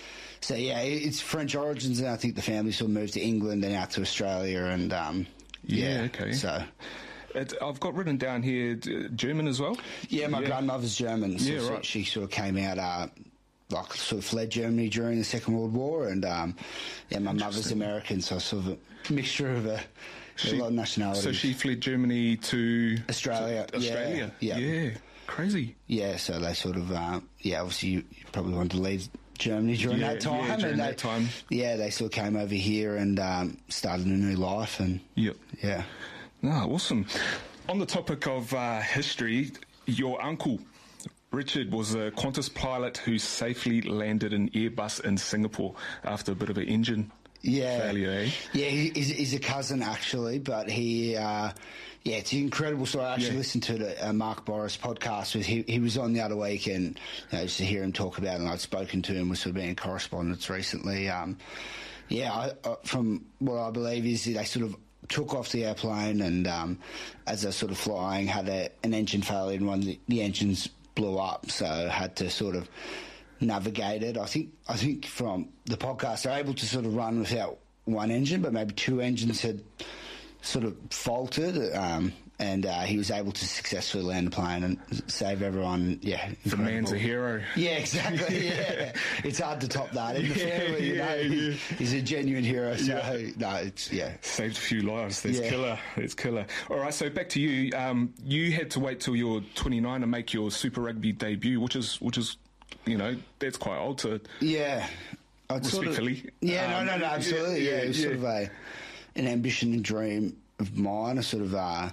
so yeah, it- it's French origins, and I think the family sort of moved to England and out to Australia, and um, Yeah, yeah, okay. So It, I've got written down here uh, German as well. yeah, my Yeah. grandmother's German, so, Yeah, so right. she sort of came out. Uh, like sort of fled Germany during the Second World War, and um, yeah, my mother's American, so sort of a mixture of a, She- a lot of nationalities. So she fled Germany to Australia, to Australia. yeah, yeah. yeah. Crazy. Yeah, so they sort of, uh, yeah, obviously you, you probably wanted to leave Germany during Yeah, that time. yeah, during and that they, time. Yeah, they sort of came over here and um, started a new life, and Yep. yeah. No, awesome. On the topic of uh, history, your uncle Richard was a Qantas pilot who safely landed an Airbus in Singapore after a bit of an engine Yeah, failure, eh? yeah, he, he's, he's a cousin actually, but he, uh, yeah, it's an incredible story. I actually Yeah. listened to the uh, Mark Boris podcast. With he, he was on the other week, and you know, just to hear him talk about it, and I'd spoken to him, we've sort of been in correspondence recently. Um, yeah, I, uh, from what I believe is they sort of took off the airplane, and um, as they're sort of flying, had a, an engine failure, and one of the, the engines blew up, so had to sort of navigate it. I think I think from the podcast they're able to sort of run without one engine, but maybe two engines had sort of faulted, um, and uh, he was able to successfully land the plane and save everyone. Yeah, The man's a incredible. hero. Yeah, exactly. Yeah, it's hard to top that in the Yeah, family. You know, yeah, he's, yeah. he's a genuine hero. So Yeah. no, it's yeah. Saved a few lives. That's Yeah. killer. That's killer. All right, so back to you. Um, you had to wait till you're twenty-nine to make your Super Rugby debut, which is, which is, you know, that's quite old to. Yeah. I'd sort of- Respectfully. yeah, Um, no, no, no, absolutely. yeah, Yeah, yeah, it was yeah. sort of a an ambition and dream of mine. I sort of uh,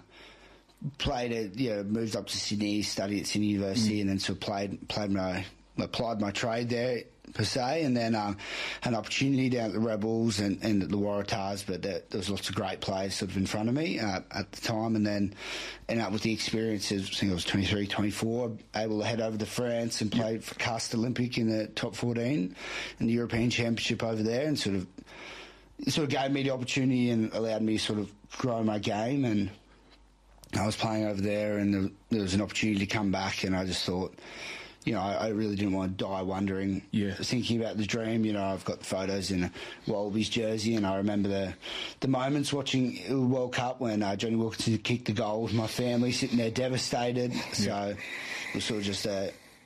played it, you know, moved up to Sydney, studied at Sydney University, Mm. and then sort of played, played my, applied my trade there per se, and then um, had an opportunity down at the Rebels and, and at the Waratahs, but there, there was lots of great players sort of in front of me uh, at the time, and then ended up with the experiences. I think I was twenty-three, twenty-four, able to head over to France and play for Cast Olympic in the top fourteen in the European Championship over there, and sort of it sort of gave me the opportunity and allowed me to sort of grow my game. And I was playing over there, and there, there was an opportunity to come back, and I just thought, you know, I, I really didn't want to die wondering, Yeah. thinking about the dream. You know, I've got photos in a Wallabies jersey, and I remember the the moments watching the World Cup when uh, Johnny Wilkinson kicked the goal with my family sitting there devastated. So it was sort of just a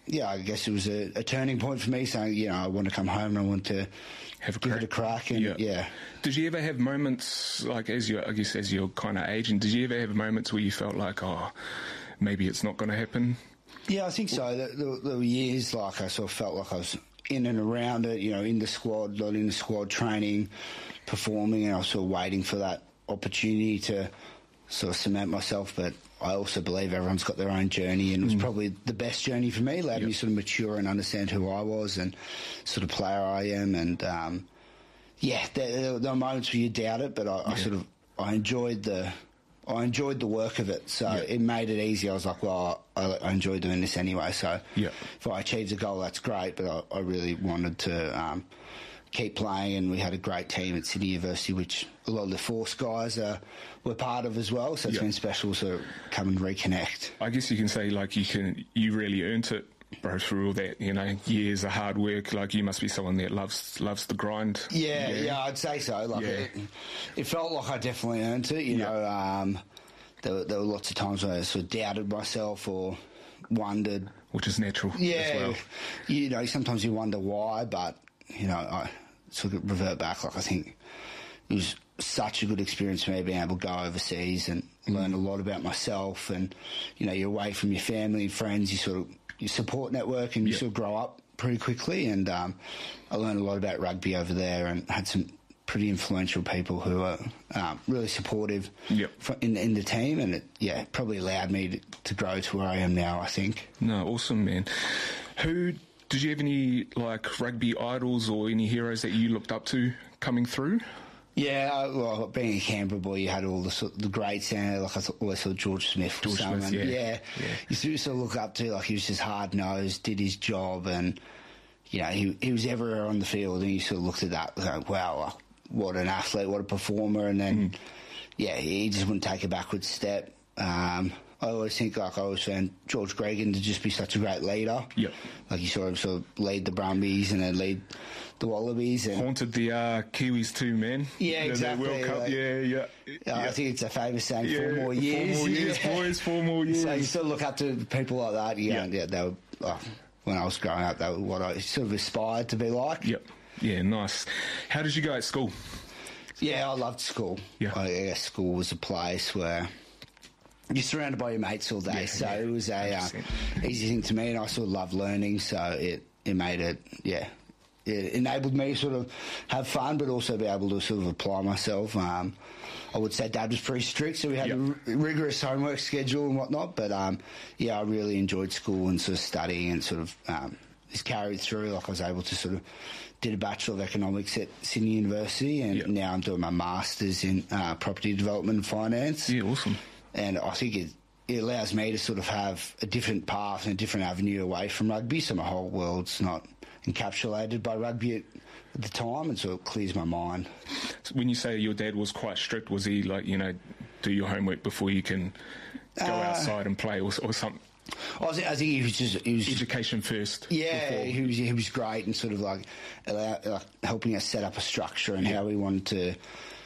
yeah, I guess it was a, a turning point for me, saying, you know, I want to come home and I want to have a give crack. it a crack. And yeah. yeah. Did you ever have moments, like as you, I guess, as you're kind of aging, did you ever have moments where you felt like, oh, maybe it's not going to happen? Yeah, I think so. There, there, there were years like I sort of felt like I was in and around it, you know, in the squad, not in the squad, training, performing, and I was sort of waiting for that opportunity to sort of cement myself. But I also believe everyone's got their own journey, and it was mm. probably the best journey for me, allowed yep. me to sort of mature and understand who I was and sort of player I am. And um, yeah, there, there were moments where you doubt it, but I, yeah. I sort of I enjoyed the I enjoyed the work of it, so yep. it made it easy. I was like, well, I, I enjoy doing this anyway, so yep. if I achieved a goal, that's great, but I, I really wanted to um, keep playing, and we had a great team at Sydney University, which a lot of the Force guys uh, were part of as well, so it's yep. been special to come and reconnect. I guess you can say, like, you can you really earned it, bro, through all that, you know, years of hard work. Like, you must be someone that loves loves the grind. Yeah, yeah, yeah I'd say so. Like, yeah. it, it felt like I definitely earned it, you yeah. know. Um, there, were, there were lots of times where I sort of doubted myself or wondered. Which is natural yeah, as well. You know, sometimes you wonder why, but, you know, I sort of revert back. Like, I think it was such a good experience for me being able to go overseas and mm. learn a lot about myself. And, you know, you're away from your family and friends, you sort of your support network, and you yep. sort of grow up pretty quickly. And um, I learned a lot about rugby over there, and had some pretty influential people who are um, really supportive yep. in, in the team. And it, yeah, probably allowed me to, to grow to where I am now, I think. No, awesome, man. Who did you have any like rugby idols or any heroes that you looked up to coming through? Yeah, well, being a Canberra boy, you had all the sort, the greats there. Like I thought, always thought George Smith was George someone. Smith, yeah. yeah, yeah. You sort of, sort of look up to. Like, he was just hard nosed, did his job, and you know he he was everywhere on the field. And you sort of looked at that, like, wow, what an athlete, what a performer. And then mm. yeah, he just wouldn't take a backward step. Um, I always think, like, I always found George Gregan to just be such a great leader. Yep. Like, you saw him sort of lead the Brumbies and then lead the Wallabies. And haunted the uh, Kiwis too, man. Yeah, exactly. The World Cup, like, yeah, yeah, yeah. I think it's a famous saying, yeah, four more years. Four more years, yeah. boys, four more years. So you sort of look up to people like that. Yeah, yeah. They were, oh, when I was growing up, they were what I sort of aspired to be like. Yep. Yeah, nice. How did you go at school? Yeah, I loved school. Yeah. I guess school was a place where you're surrounded by your mates all day, yeah, so yeah, it was a uh, easy thing to me, and I sort of loved learning, so it, it made it, yeah, it enabled me to sort of have fun, but also be able to sort of apply myself. Um, I would say Dad was pretty strict, so we had yep. a r- rigorous homework schedule and whatnot, but um, yeah, I really enjoyed school and sort of studying, and sort of um, just carried through. Like, I was able to sort of did a Bachelor of Economics at Sydney University, and yep. now I'm doing my Masters in uh, Property Development and Finance. Yeah, awesome. And I think it, it allows me to sort of have a different path and a different avenue away from rugby, so my whole world's not encapsulated by rugby at, at the time, and so it clears my mind. So when you say your dad was quite strict, was he like, you know, do your homework before you can go uh, outside and play, or, or something? I think, I think he was just he was education first. Yeah, before. he was he was great, and sort of like, allow, like helping us set up a structure and yeah. how we wanted to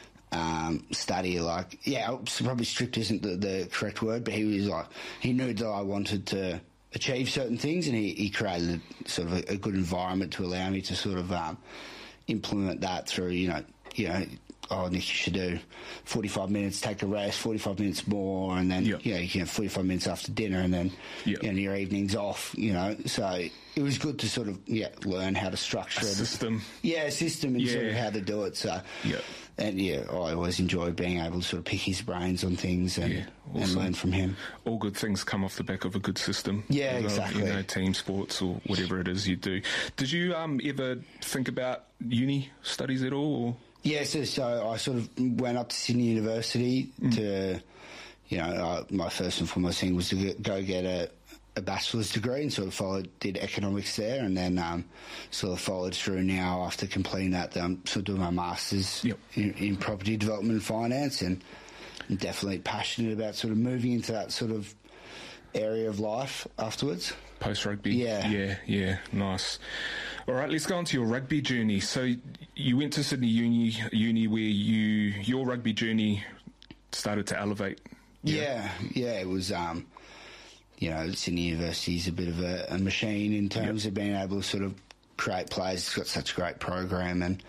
Um, study. Like, yeah, probably strict isn't the, the correct word, but he was like, he knew that I wanted to achieve certain things, and he, he created sort of a, a good environment to allow me to sort of um, implement that through, you know, you know, oh, Nick, you should do forty-five minutes, take a rest, forty-five minutes more, and then, yep. you know, you can have forty-five minutes after dinner, and then, yep. you know, your evening's off, you know. So it was good to sort of, yeah, learn how to structure a it. system. Yeah, a system, and yeah. sort of how to do it. So, yeah. And, yeah, I always enjoyed being able to sort of pick his brains on things and, yeah, awesome. and learn from him. All good things come off the back of a good system. Yeah, well, exactly. You know, team sports or whatever it is you do. Did you um, ever think about uni studies at all? Or? Yeah, so, so I sort of went up to Sydney University mm. to, you know, uh, my first and foremost thing was to get, go get a, a bachelor's degree, and sort of followed, did economics there, and then um, sort of followed through now after completing that. I'm sort of doing my master's yep. in, in property development and finance, and I'm definitely passionate about sort of moving into that sort of area of life afterwards. Post rugby, yeah, yeah, yeah, nice. All right, let's go on to your rugby journey. So you went to Sydney Uni, uni where you your rugby journey started to elevate. Yeah, yeah, yeah it was. Um, you know, Sydney University is a bit of a, a machine in terms yep. of being able to sort of create players. It's got such a great program, and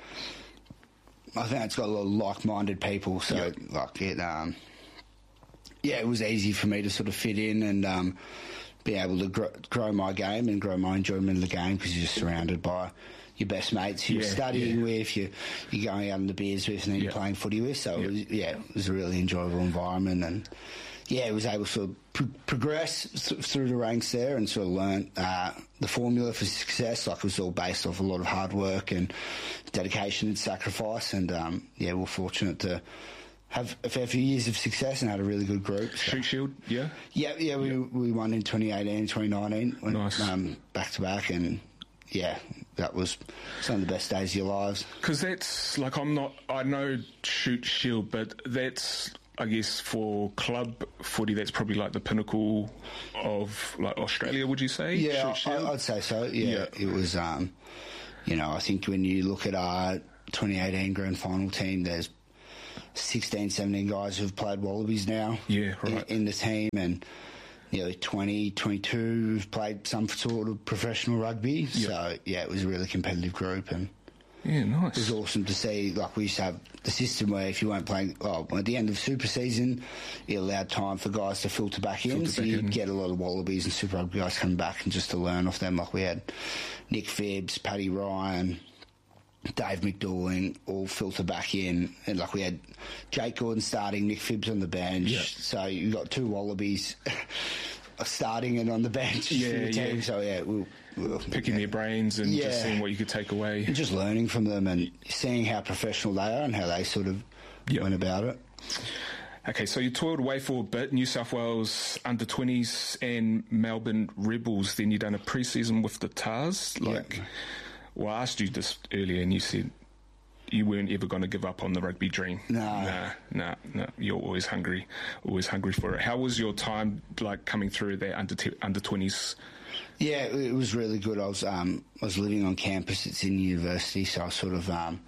I think it's got a lot of like-minded people. So, yep. like it, um, yeah, it was easy for me to sort of fit in and um, be able to grow, grow my game and grow my enjoyment of the game, because you're just surrounded by your best mates who you're yeah, studying yeah. with, you, you're going out on the beers with, and then yeah. you're playing footy with. So, yeah. It was, yeah, it was a really enjoyable environment, and yeah, it was able to sort of pro- progress th- through the ranks there and sort of learn uh, the formula for success. Like, it was all based off a lot of hard work and dedication and sacrifice, and um, yeah, we're fortunate to have a fair few years of success and had a really good group. So. Shute Shield, yeah? Yeah, yeah, we, yeah. we won in twenty eighteen, twenty nineteen. Went, nice. Um, back to back, and yeah, that was some of the best days of your lives. Because that's, like, I'm not, I know Shute Shield, but that's, I guess, for club footy, that's probably like the pinnacle of, like, Australia, would you say? Yeah, I, I'd say so, yeah. yeah. It was, um, you know, I think when you look at our twenty eighteen grand final team, there's sixteen, seventeen guys who've played Wallabies now yeah, right. in, in the team, and nearly twenty, twenty-two who've played some sort of professional rugby. Yep. So, yeah, it was a really competitive group, and yeah, nice. It was awesome to see. Like, we used to have the system where if you weren't playing, well, at the end of Super Season, it allowed time for guys to filter back in. Filter so back you'd in. get a lot of Wallabies and Super Rugby guys coming back and just to learn off them. Like, we had Nick Phibbs, Paddy Ryan, Dave McDouling all filter back in, and like we had Jake Gordon starting, Nick Phibbs on the bench. Yep. So you got two Wallabies starting and on the bench yeah, for the team. Yeah. So yeah, we we were picking yeah. their brains and yeah. just seeing what you could take away, and just learning from them and seeing how professional they are and how they sort of yep. went about it. Okay, so you toiled away for a bit, New South Wales under twenties and Melbourne Rebels. Then you done a pre-season with the Tars. Like. Yep. Well, I asked you this earlier, and you said you weren't ever going to give up on the rugby dream. No. Nah, nah, nah. You're always hungry, always hungry for it. How was your time, like, coming through there under t- under twenties? Yeah, it was really good. I was um, I was living on campus at Sydney University, so I was sort of, um,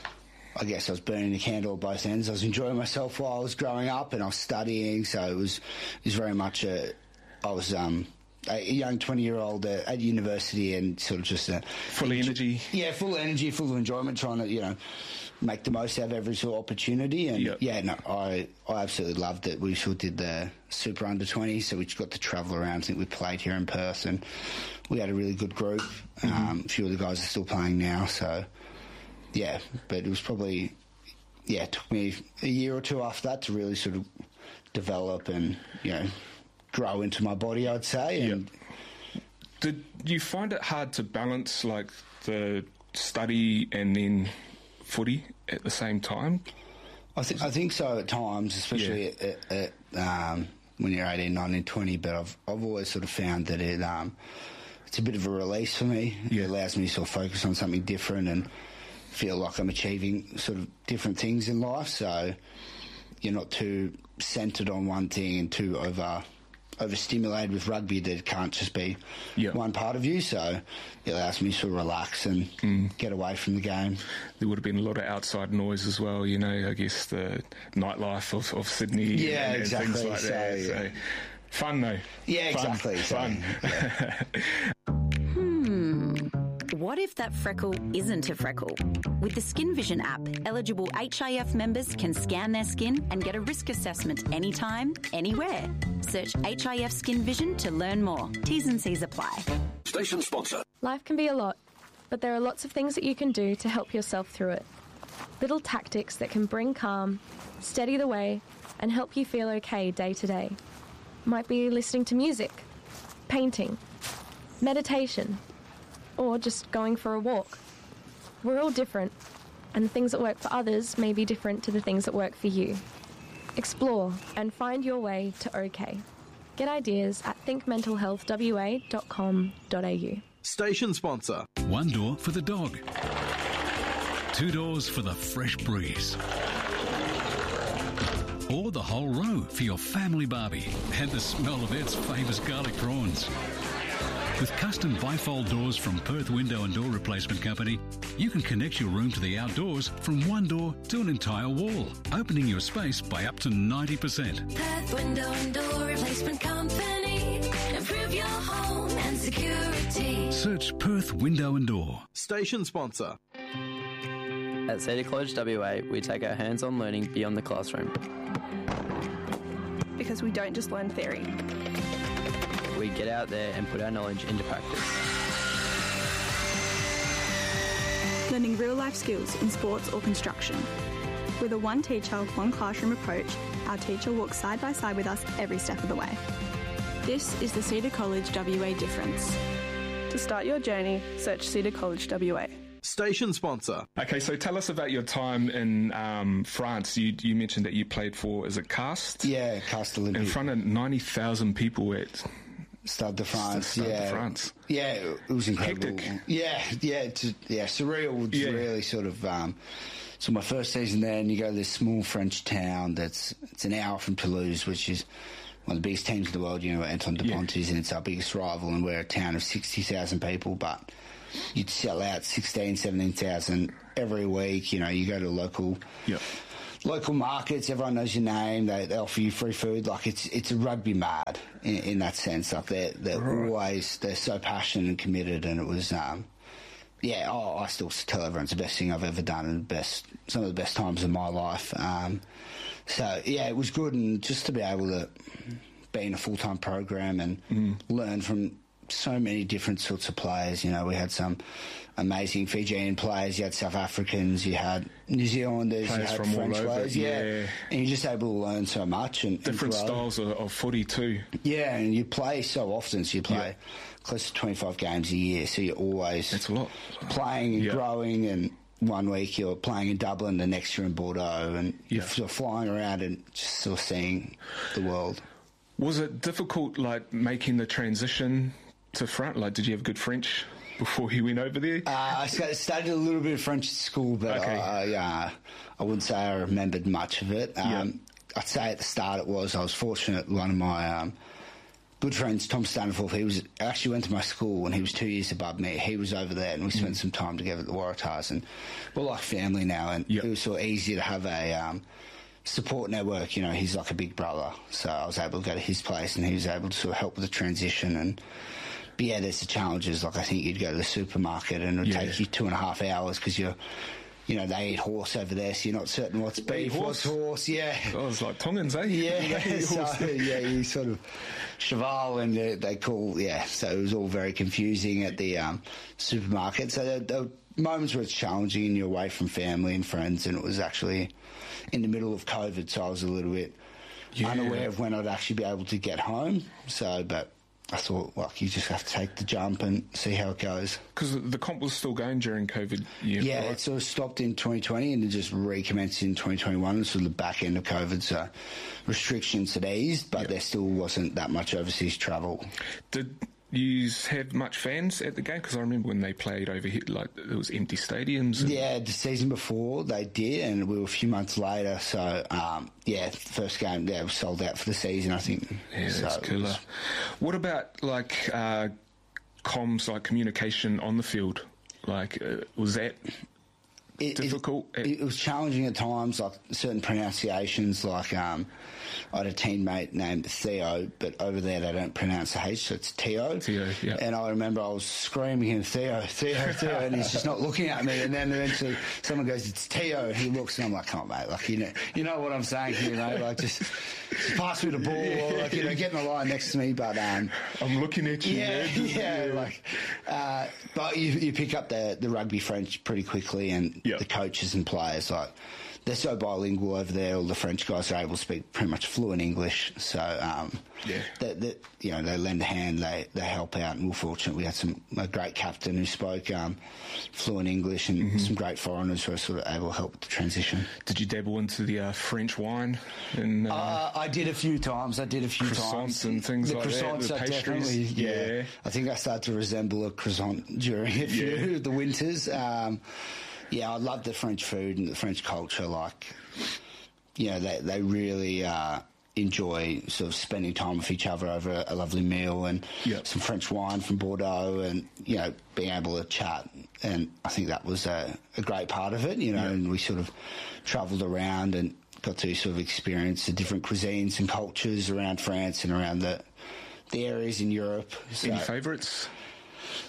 I guess I was burning the candle at both ends. I was enjoying myself while I was growing up, and I was studying, so it was, it was very much a, I was... Um, a young twenty-year-old uh, at university, and sort of just... Uh, full of energy. Yeah, full of energy, full of enjoyment, trying to, you know, make the most out of every sort of opportunity. And, yep. yeah, no, I I absolutely loved it. We sort of did the Super under twenty, so we got to travel around. I think we played here in Perth, and we had a really good group. Mm-hmm. Um, a few of the guys are still playing now, so, yeah. But it was probably... Yeah, it took me a year or two after that to really sort of develop and, you know... grow into my body, I'd say. And yep. Did you find it hard to balance, like, the study and then footy at the same time? I, th- I think so at times, especially yeah. at, at, um, when you're eighteen, nineteen, twenty, but I've I've always sort of found that it um, it's a bit of a release for me. Yeah. It allows me to sort of focus on something different and feel like I'm achieving sort of different things in life, so you're not too centred on one thing and too over... overstimulated with rugby that it can't just be yep. one part of you, so it allows me to sort of relax and mm. get away from the game. There would have been a lot of outside noise as well, you know, I guess the nightlife of, of Sydney yeah, and, exactly. and things like so, that. Yeah. So, fun though. Yeah, fun, exactly. Fun. So, yeah. What if that freckle isn't a freckle? With the Skin Vision app, eligible H I F members can scan their skin and get a risk assessment anytime, anywhere. Search H I F Skin Vision to learn more. T's and C's apply. Station sponsor. Life can be a lot, but there are lots of things that you can do to help yourself through it. Little tactics that can bring calm, steady the way, and help you feel okay day to day. Might be listening to music, painting, meditation, or just going for a walk. We're all different, and the things that work for others may be different to the things that work for you. Explore and find your way to OK. Get ideas at think mental health w a dot com dot a u. Station sponsor. One door for the dog. Two doors for the fresh breeze. Or the whole row for your family barbie and the smell of Ed's famous garlic prawns. With custom bifold doors from Perth Window and Door Replacement Company, you can connect your room to the outdoors from one door to an entire wall, opening your space by up to ninety percent. Perth Window and Door Replacement Company. Search Perth Window and Door. Station sponsor. At Cedar College W A, we take our hands-on learning beyond the classroom. Because we don't just learn theory. We get out there and put our knowledge into practice. Learning real-life skills in sports or construction. With a one teacher, one classroom approach, our teacher walks side by side with us every step of the way. This is the Cedar College W A difference. To start your journey, search Cedar College W A. Station sponsor. Okay, so tell us about your time in um, France. You you mentioned that you played for, is it Cast? Yeah, Cast Olympique. In front of ninety thousand people at Stade de France. Stade yeah. de France. Yeah, it was incredible. Hectic. Yeah, yeah, it's, yeah, surreal. It's Yeah. really sort of... Um, so my first season there, and you go to this small French town that's it's an hour from Toulouse, which is one of the biggest teams in the world, you know, Antoine Dupont is, and it's our biggest rival, and we're a town of sixty thousand people, but you'd sell out sixteen, seventeen thousand every week. You know, you go to local yep. local markets, everyone knows your name, they, they offer you free food. Like, it's it's a rugby mad in, in that sense. Like, they're, they're Right. always, they're so passionate and committed, and it was... Um, Yeah, oh, I still tell everyone it's the best thing I've ever done and the best, some of the best times of my life. Um, so, yeah, it was good, and just to be able to be in a full-time program and Mm. learn from so many different sorts of players. You know, we had some amazing Fijian players, you had South Africans, you had New Zealanders, Players you had from all French over, players. Yeah. yeah. And you're just able to learn so much. and Different and grow. styles of, of footy too. Yeah, and you play so often, so you play close to twenty-five games a year, so you're always That's a lot. playing and Yeah. growing, and one week you're playing in Dublin, the next you're in Bordeaux, and Yeah. you're sort of flying around and just sort of seeing the world. Was it difficult, like, making the transition to front? Like, did you have good French before you went over there? Uh, I sta- studied a little bit of French at school, but Okay. I, uh, I wouldn't say I remembered much of it. Um, I'd say at the start it was. I was fortunate. One of my um, good friends, Tom Stanforth, he was actually went to my school when he was two years above me. He was over there, and we spent some time together at the Waratahs, and we're like family now. And it was sort of easy to have a um, support network. You know, he's like a big brother, so I was able to go to his place, and he was able to sort of help with the transition. And but yeah, there's the challenges. Like, I think you'd go to the supermarket, and it would Yeah. take you two and a half hours because you're. You know, they eat horse over there, so you're not certain what's beef, what's horse, yeah. Oh, it's like Tongans, eh? Yeah, They eat so, horse. yeah, you sort of cheval, and they, they call, yeah, so it was all very confusing at the um, supermarket. So there, there were moments where it's challenging and you're away from family and friends, and it was actually in the middle of COVID, so I was a little bit Yeah. unaware of when I'd actually be able to get home. So, but I thought, like, you just have to take the jump and see how it goes. Because the comp was still going during COVID. Yeah, Yeah, right? it sort of stopped in twenty twenty and it just recommenced in twenty twenty-one. It's sort of the back end of COVID, so restrictions had eased, but there still wasn't that much overseas travel. Did you have much fans at the game? Because I remember when they played over here, like, it was empty stadiums. And Yeah, the season before they did, and we were a few months later, so um, yeah, the first game, yeah, was sold out for the season, I think. Yeah, so that's it cooler. was- What about, like, uh, comms, like communication on the field? Like, uh, was that It, difficult? It, it was challenging at times, like certain pronunciations. Like um, I had a teammate named Theo, but over there they don't pronounce the H, so it's Theo. Theo, yeah. And I remember I was screaming him, Theo, Theo, Theo, and he's just not looking at me. And then eventually someone goes, it's Theo. He looks, and I'm like, come on, mate, like you know, you know what I'm saying here, mate. Like just, just pass me the ball, or like you know, get in the line next to me. But um, I'm looking at you. yeah, man. yeah, like, uh, but you, you pick up the, the rugby French pretty quickly, and the coaches and players, like, they're so bilingual over there. All the French guys are able to speak pretty much fluent English, so um, Yeah. they, they, you know, they lend a hand, they they help out, and we're fortunate we had some a great captain who spoke um, fluent English, and Mm-hmm. some great foreigners who were sort of able to help with the transition. Did you dabble into the uh, French wine? And, uh, Uh, I did a few times. I did a few croissants times. and things the like that, croissants the are pastries. definitely, yeah. Yeah. I think I started to resemble a croissant during a few Yeah. of the winters. Um, yeah, I love the French food and the French culture. Like, you know, they they really uh, enjoy sort of spending time with each other over a, a lovely meal and some French wine from Bordeaux, and you know, being able to chat. And I think that was a, a great part of it. You know, and we sort of travelled around and got to sort of experience the different cuisines and cultures around France and around the the areas in Europe. Any So- favourites?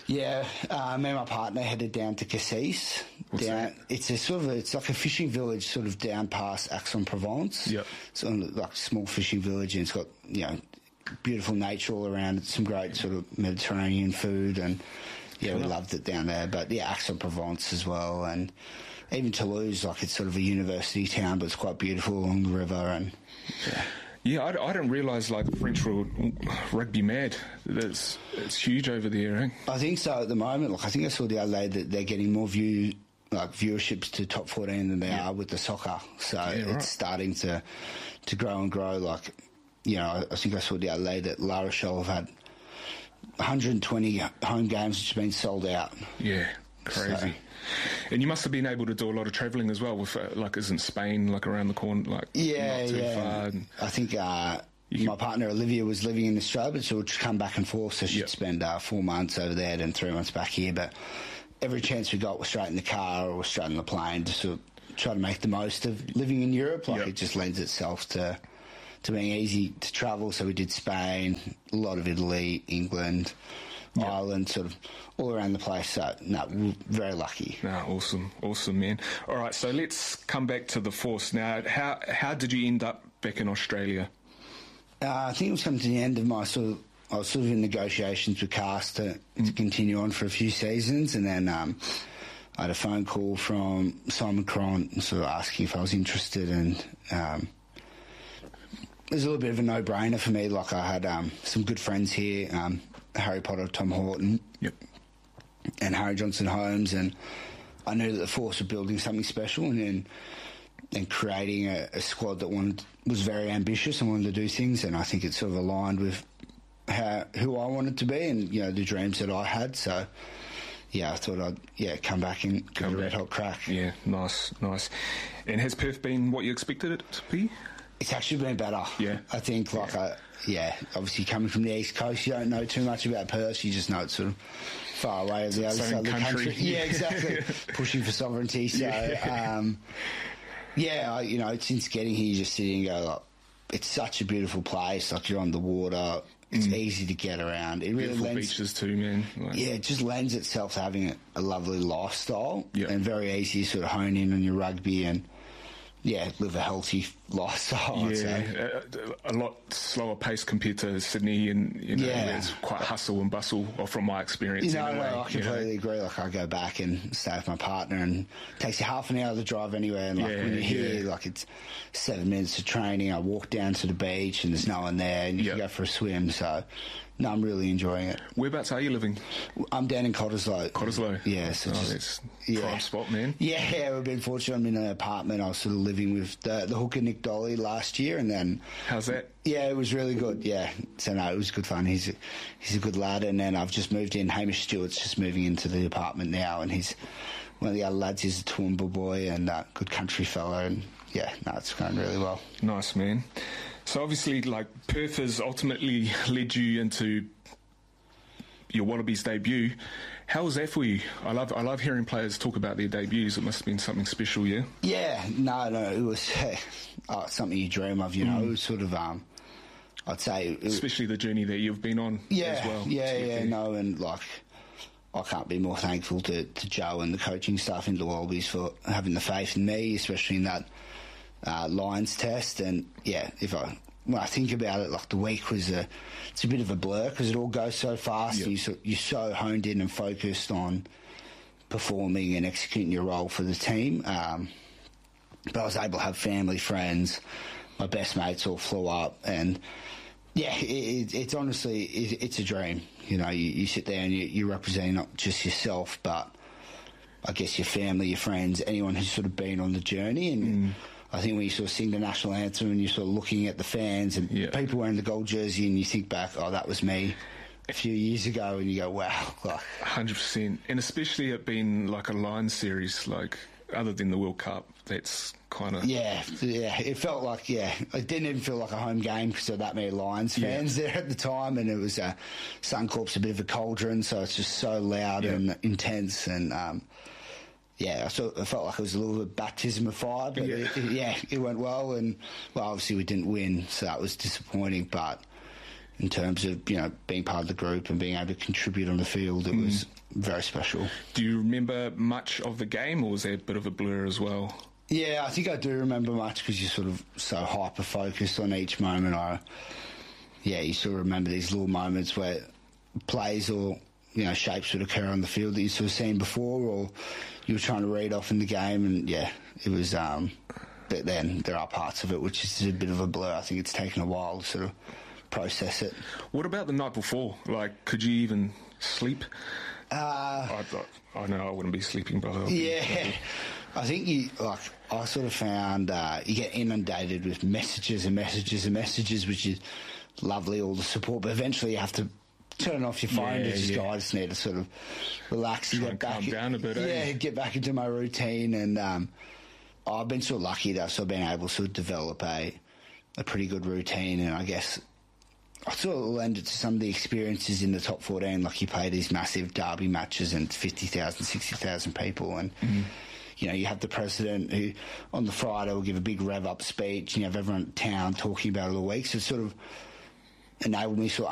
Yeah, uh, me and my partner headed down to Cassis. What's down, that? It's a sort of a, it's like a fishing village, sort of down past Aix-en-Provence. Yep. It's on like a small fishing village, and it's got you know beautiful nature all around. It's some great sort of Mediterranean food, and yeah, we loved it down there. But yeah, Aix-en-Provence as well, and even Toulouse, like it's sort of a university town, but it's quite beautiful along the river, and yeah. Yeah, I, I didn't realise like the French were rugby mad. It's it's huge over there. Eh? I think so at the moment. Like I think I saw the other day that they're getting more view like viewerships to top fourteen than they yeah. are with the soccer. So yeah, it's right. starting to to grow and grow. Like you know, I, I think I saw the other day that La Rochelle have had one hundred twenty home games which have been sold out. Yeah, crazy. So, and you must have been able to do a lot of travelling as well, with uh, like, isn't Spain like around the corner? Like, yeah, not too yeah. far and I think uh, my partner Olivia was living in Australia, but she would come back and forth, so she'd yep. spend uh, four months over there, then three months back here. But every chance we got was straight in the car or straight on the plane to sort of try to make the most of living in Europe. Like yep. it just lends itself to to being easy to travel. So we did Spain, a lot of Italy, England. Yep. Ireland, sort of all around the place. So, no, we're very lucky. No, awesome, awesome, man. All right, so let's come back to the Force now. How how did you end up back in Australia? Uh, I think it was coming to the end of my sort of. I was sort of in negotiations with Cast to, mm. to continue on for a few seasons, and then um, I had a phone call from Simon Cron, sort of asking if I was interested, and um, it was a little bit of a no-brainer for me. Like I had um, some good friends here. Um, Harry Potter, Tom Horton, yep. and Harry Johnson Holmes, and I knew that the Force were building something special, and then and creating a, a squad that wanted, was very ambitious and wanted to do things, and I think it sort of aligned with how who I wanted to be, and you know the dreams that I had. So yeah, I thought I'd yeah come back and give come it a red hot crack. Yeah, nice, nice. And has Perth been what you expected it to be? It's actually been better. Yeah, I think like yeah. I. Yeah, obviously coming from the East Coast, you don't know too much about Perth. You just know it's sort of far away on the other side of the country. country. Yeah, exactly. Pushing for sovereignty. So, yeah, um, yeah I, you know, since getting here, you just sit and go, like, it's such a beautiful place. Like, you're on the water. It's mm. easy to get around. It really beautiful lends, beaches too, man. Like, yeah, it just lends itself to having a, a lovely lifestyle yep. and very easy to sort of hone in on your rugby and, yeah, live a healthy lifestyle. Yeah, a, a lot slower pace compared to Sydney, and you know, yeah. it's quite hustle and bustle. Or from my experience, you know, anyway, no, I completely you know. agree. Like I go back and stay with my partner, and it takes you half an hour to drive anywhere. And like yeah, when you're here, yeah. like it's seven minutes of training. I walk down to the beach, and there's no one there, and you yep. can go for a swim. So. No, I'm really enjoying it. Whereabouts are you living? I'm down in Cottesloe. Cottesloe? Yeah. So oh, just, that's yeah. prime spot, man. Yeah, yeah, we've been fortunate. I'm in an apartment. I was sort of living with the, the hooker Nick Dolly last year, and then... How's that? Yeah, it was really good, yeah. So, no, it was good fun. He's a, he's a good lad, and then I've just moved in. Hamish Stewart's just moving into the apartment now, and he's... One of the other lads is a Toowoomba boy and a good country fella, and, yeah, no, it's going really well. Nice, man. So, obviously, like, Perth has ultimately led you into... your Wallabies debut. How was that for you? I love I love hearing players talk about their debuts. It must have been something special, yeah? Yeah, no, no, it was oh, something you dream of, you know. Mm. It was sort of, um, I'd say... It, Especially the journey that you've been on yeah, as well. Yeah, yeah, no, and like, I can't be more thankful to, to Joe and the coaching staff in the Wallabies for having the faith in me, especially in that uh, Lions test. And, yeah, if I... When I think about it, like the week was a, it's a bit of a blur because it all goes so fast. Yep. And you're, so, you're so honed in and focused on performing and executing your role for the team. Um, but I was able to have family, friends, my best mates all flew up, and yeah, it, it, it's honestly it, it's a dream. You know, you, you sit there and you, you represent not just yourself, but I guess your family, your friends, anyone who's sort of been on the journey. And mm. I think when you sort of sing the national anthem and you're sort of looking at the fans and yeah. people wearing the gold jersey, and you think back, oh, that was me a few years ago, and you go, wow. Like, one hundred percent. And especially it being like a Lions series, like, other than the World Cup, that's kind of... Yeah, yeah. It felt like, yeah, it didn't even feel like a home game because there were that many Lions fans yeah. there at the time, and it was, uh, Suncorp's a bit of a cauldron, so it's just so loud yeah. and intense, and... Um, Yeah, I, sort of, I felt like it was a little bit of baptism of fire, but yeah. It, it, yeah, it went well, and well, obviously we didn't win, so that was disappointing. But in terms of, you know, being part of the group and being able to contribute on the field. It mm. was very special. Do you remember much of the game, or was that a bit of a blur as well? Yeah, I think I do remember much because you're sort of so hyper-focused on each moment. I, yeah, you sort of remember these little moments where plays or, you know, shapes would occur on the field that you've sort of seen before, or you were trying to read off in the game, and, yeah, it was... Um, but then there are parts of it which is a bit of a blur. I think it's taken a while to sort of process it. What about the night before? Like, could you even sleep? Uh, I, I, I know I wouldn't be sleeping, but... I'll yeah, be, I think you, like, I sort of found uh, you get inundated with messages and messages and messages, which is lovely, all the support, but eventually you have to turn off your phone yeah, to just, yeah. I just need to sort of relax and Try get and back... calm down a bit, Yeah, eh? get back into my routine, and um, I've been sort of lucky that I've sort of been able to sort of develop a, a pretty good routine, and I guess I sort of lend it to some of the experiences in the top fourteen, like you play these massive derby matches and fifty thousand, sixty thousand people, and... Mm-hmm. You know, you have the president who, on the Friday, will give a big rev-up speech, and you have everyone in town talking about it all week. So it sort of enabled me to sort of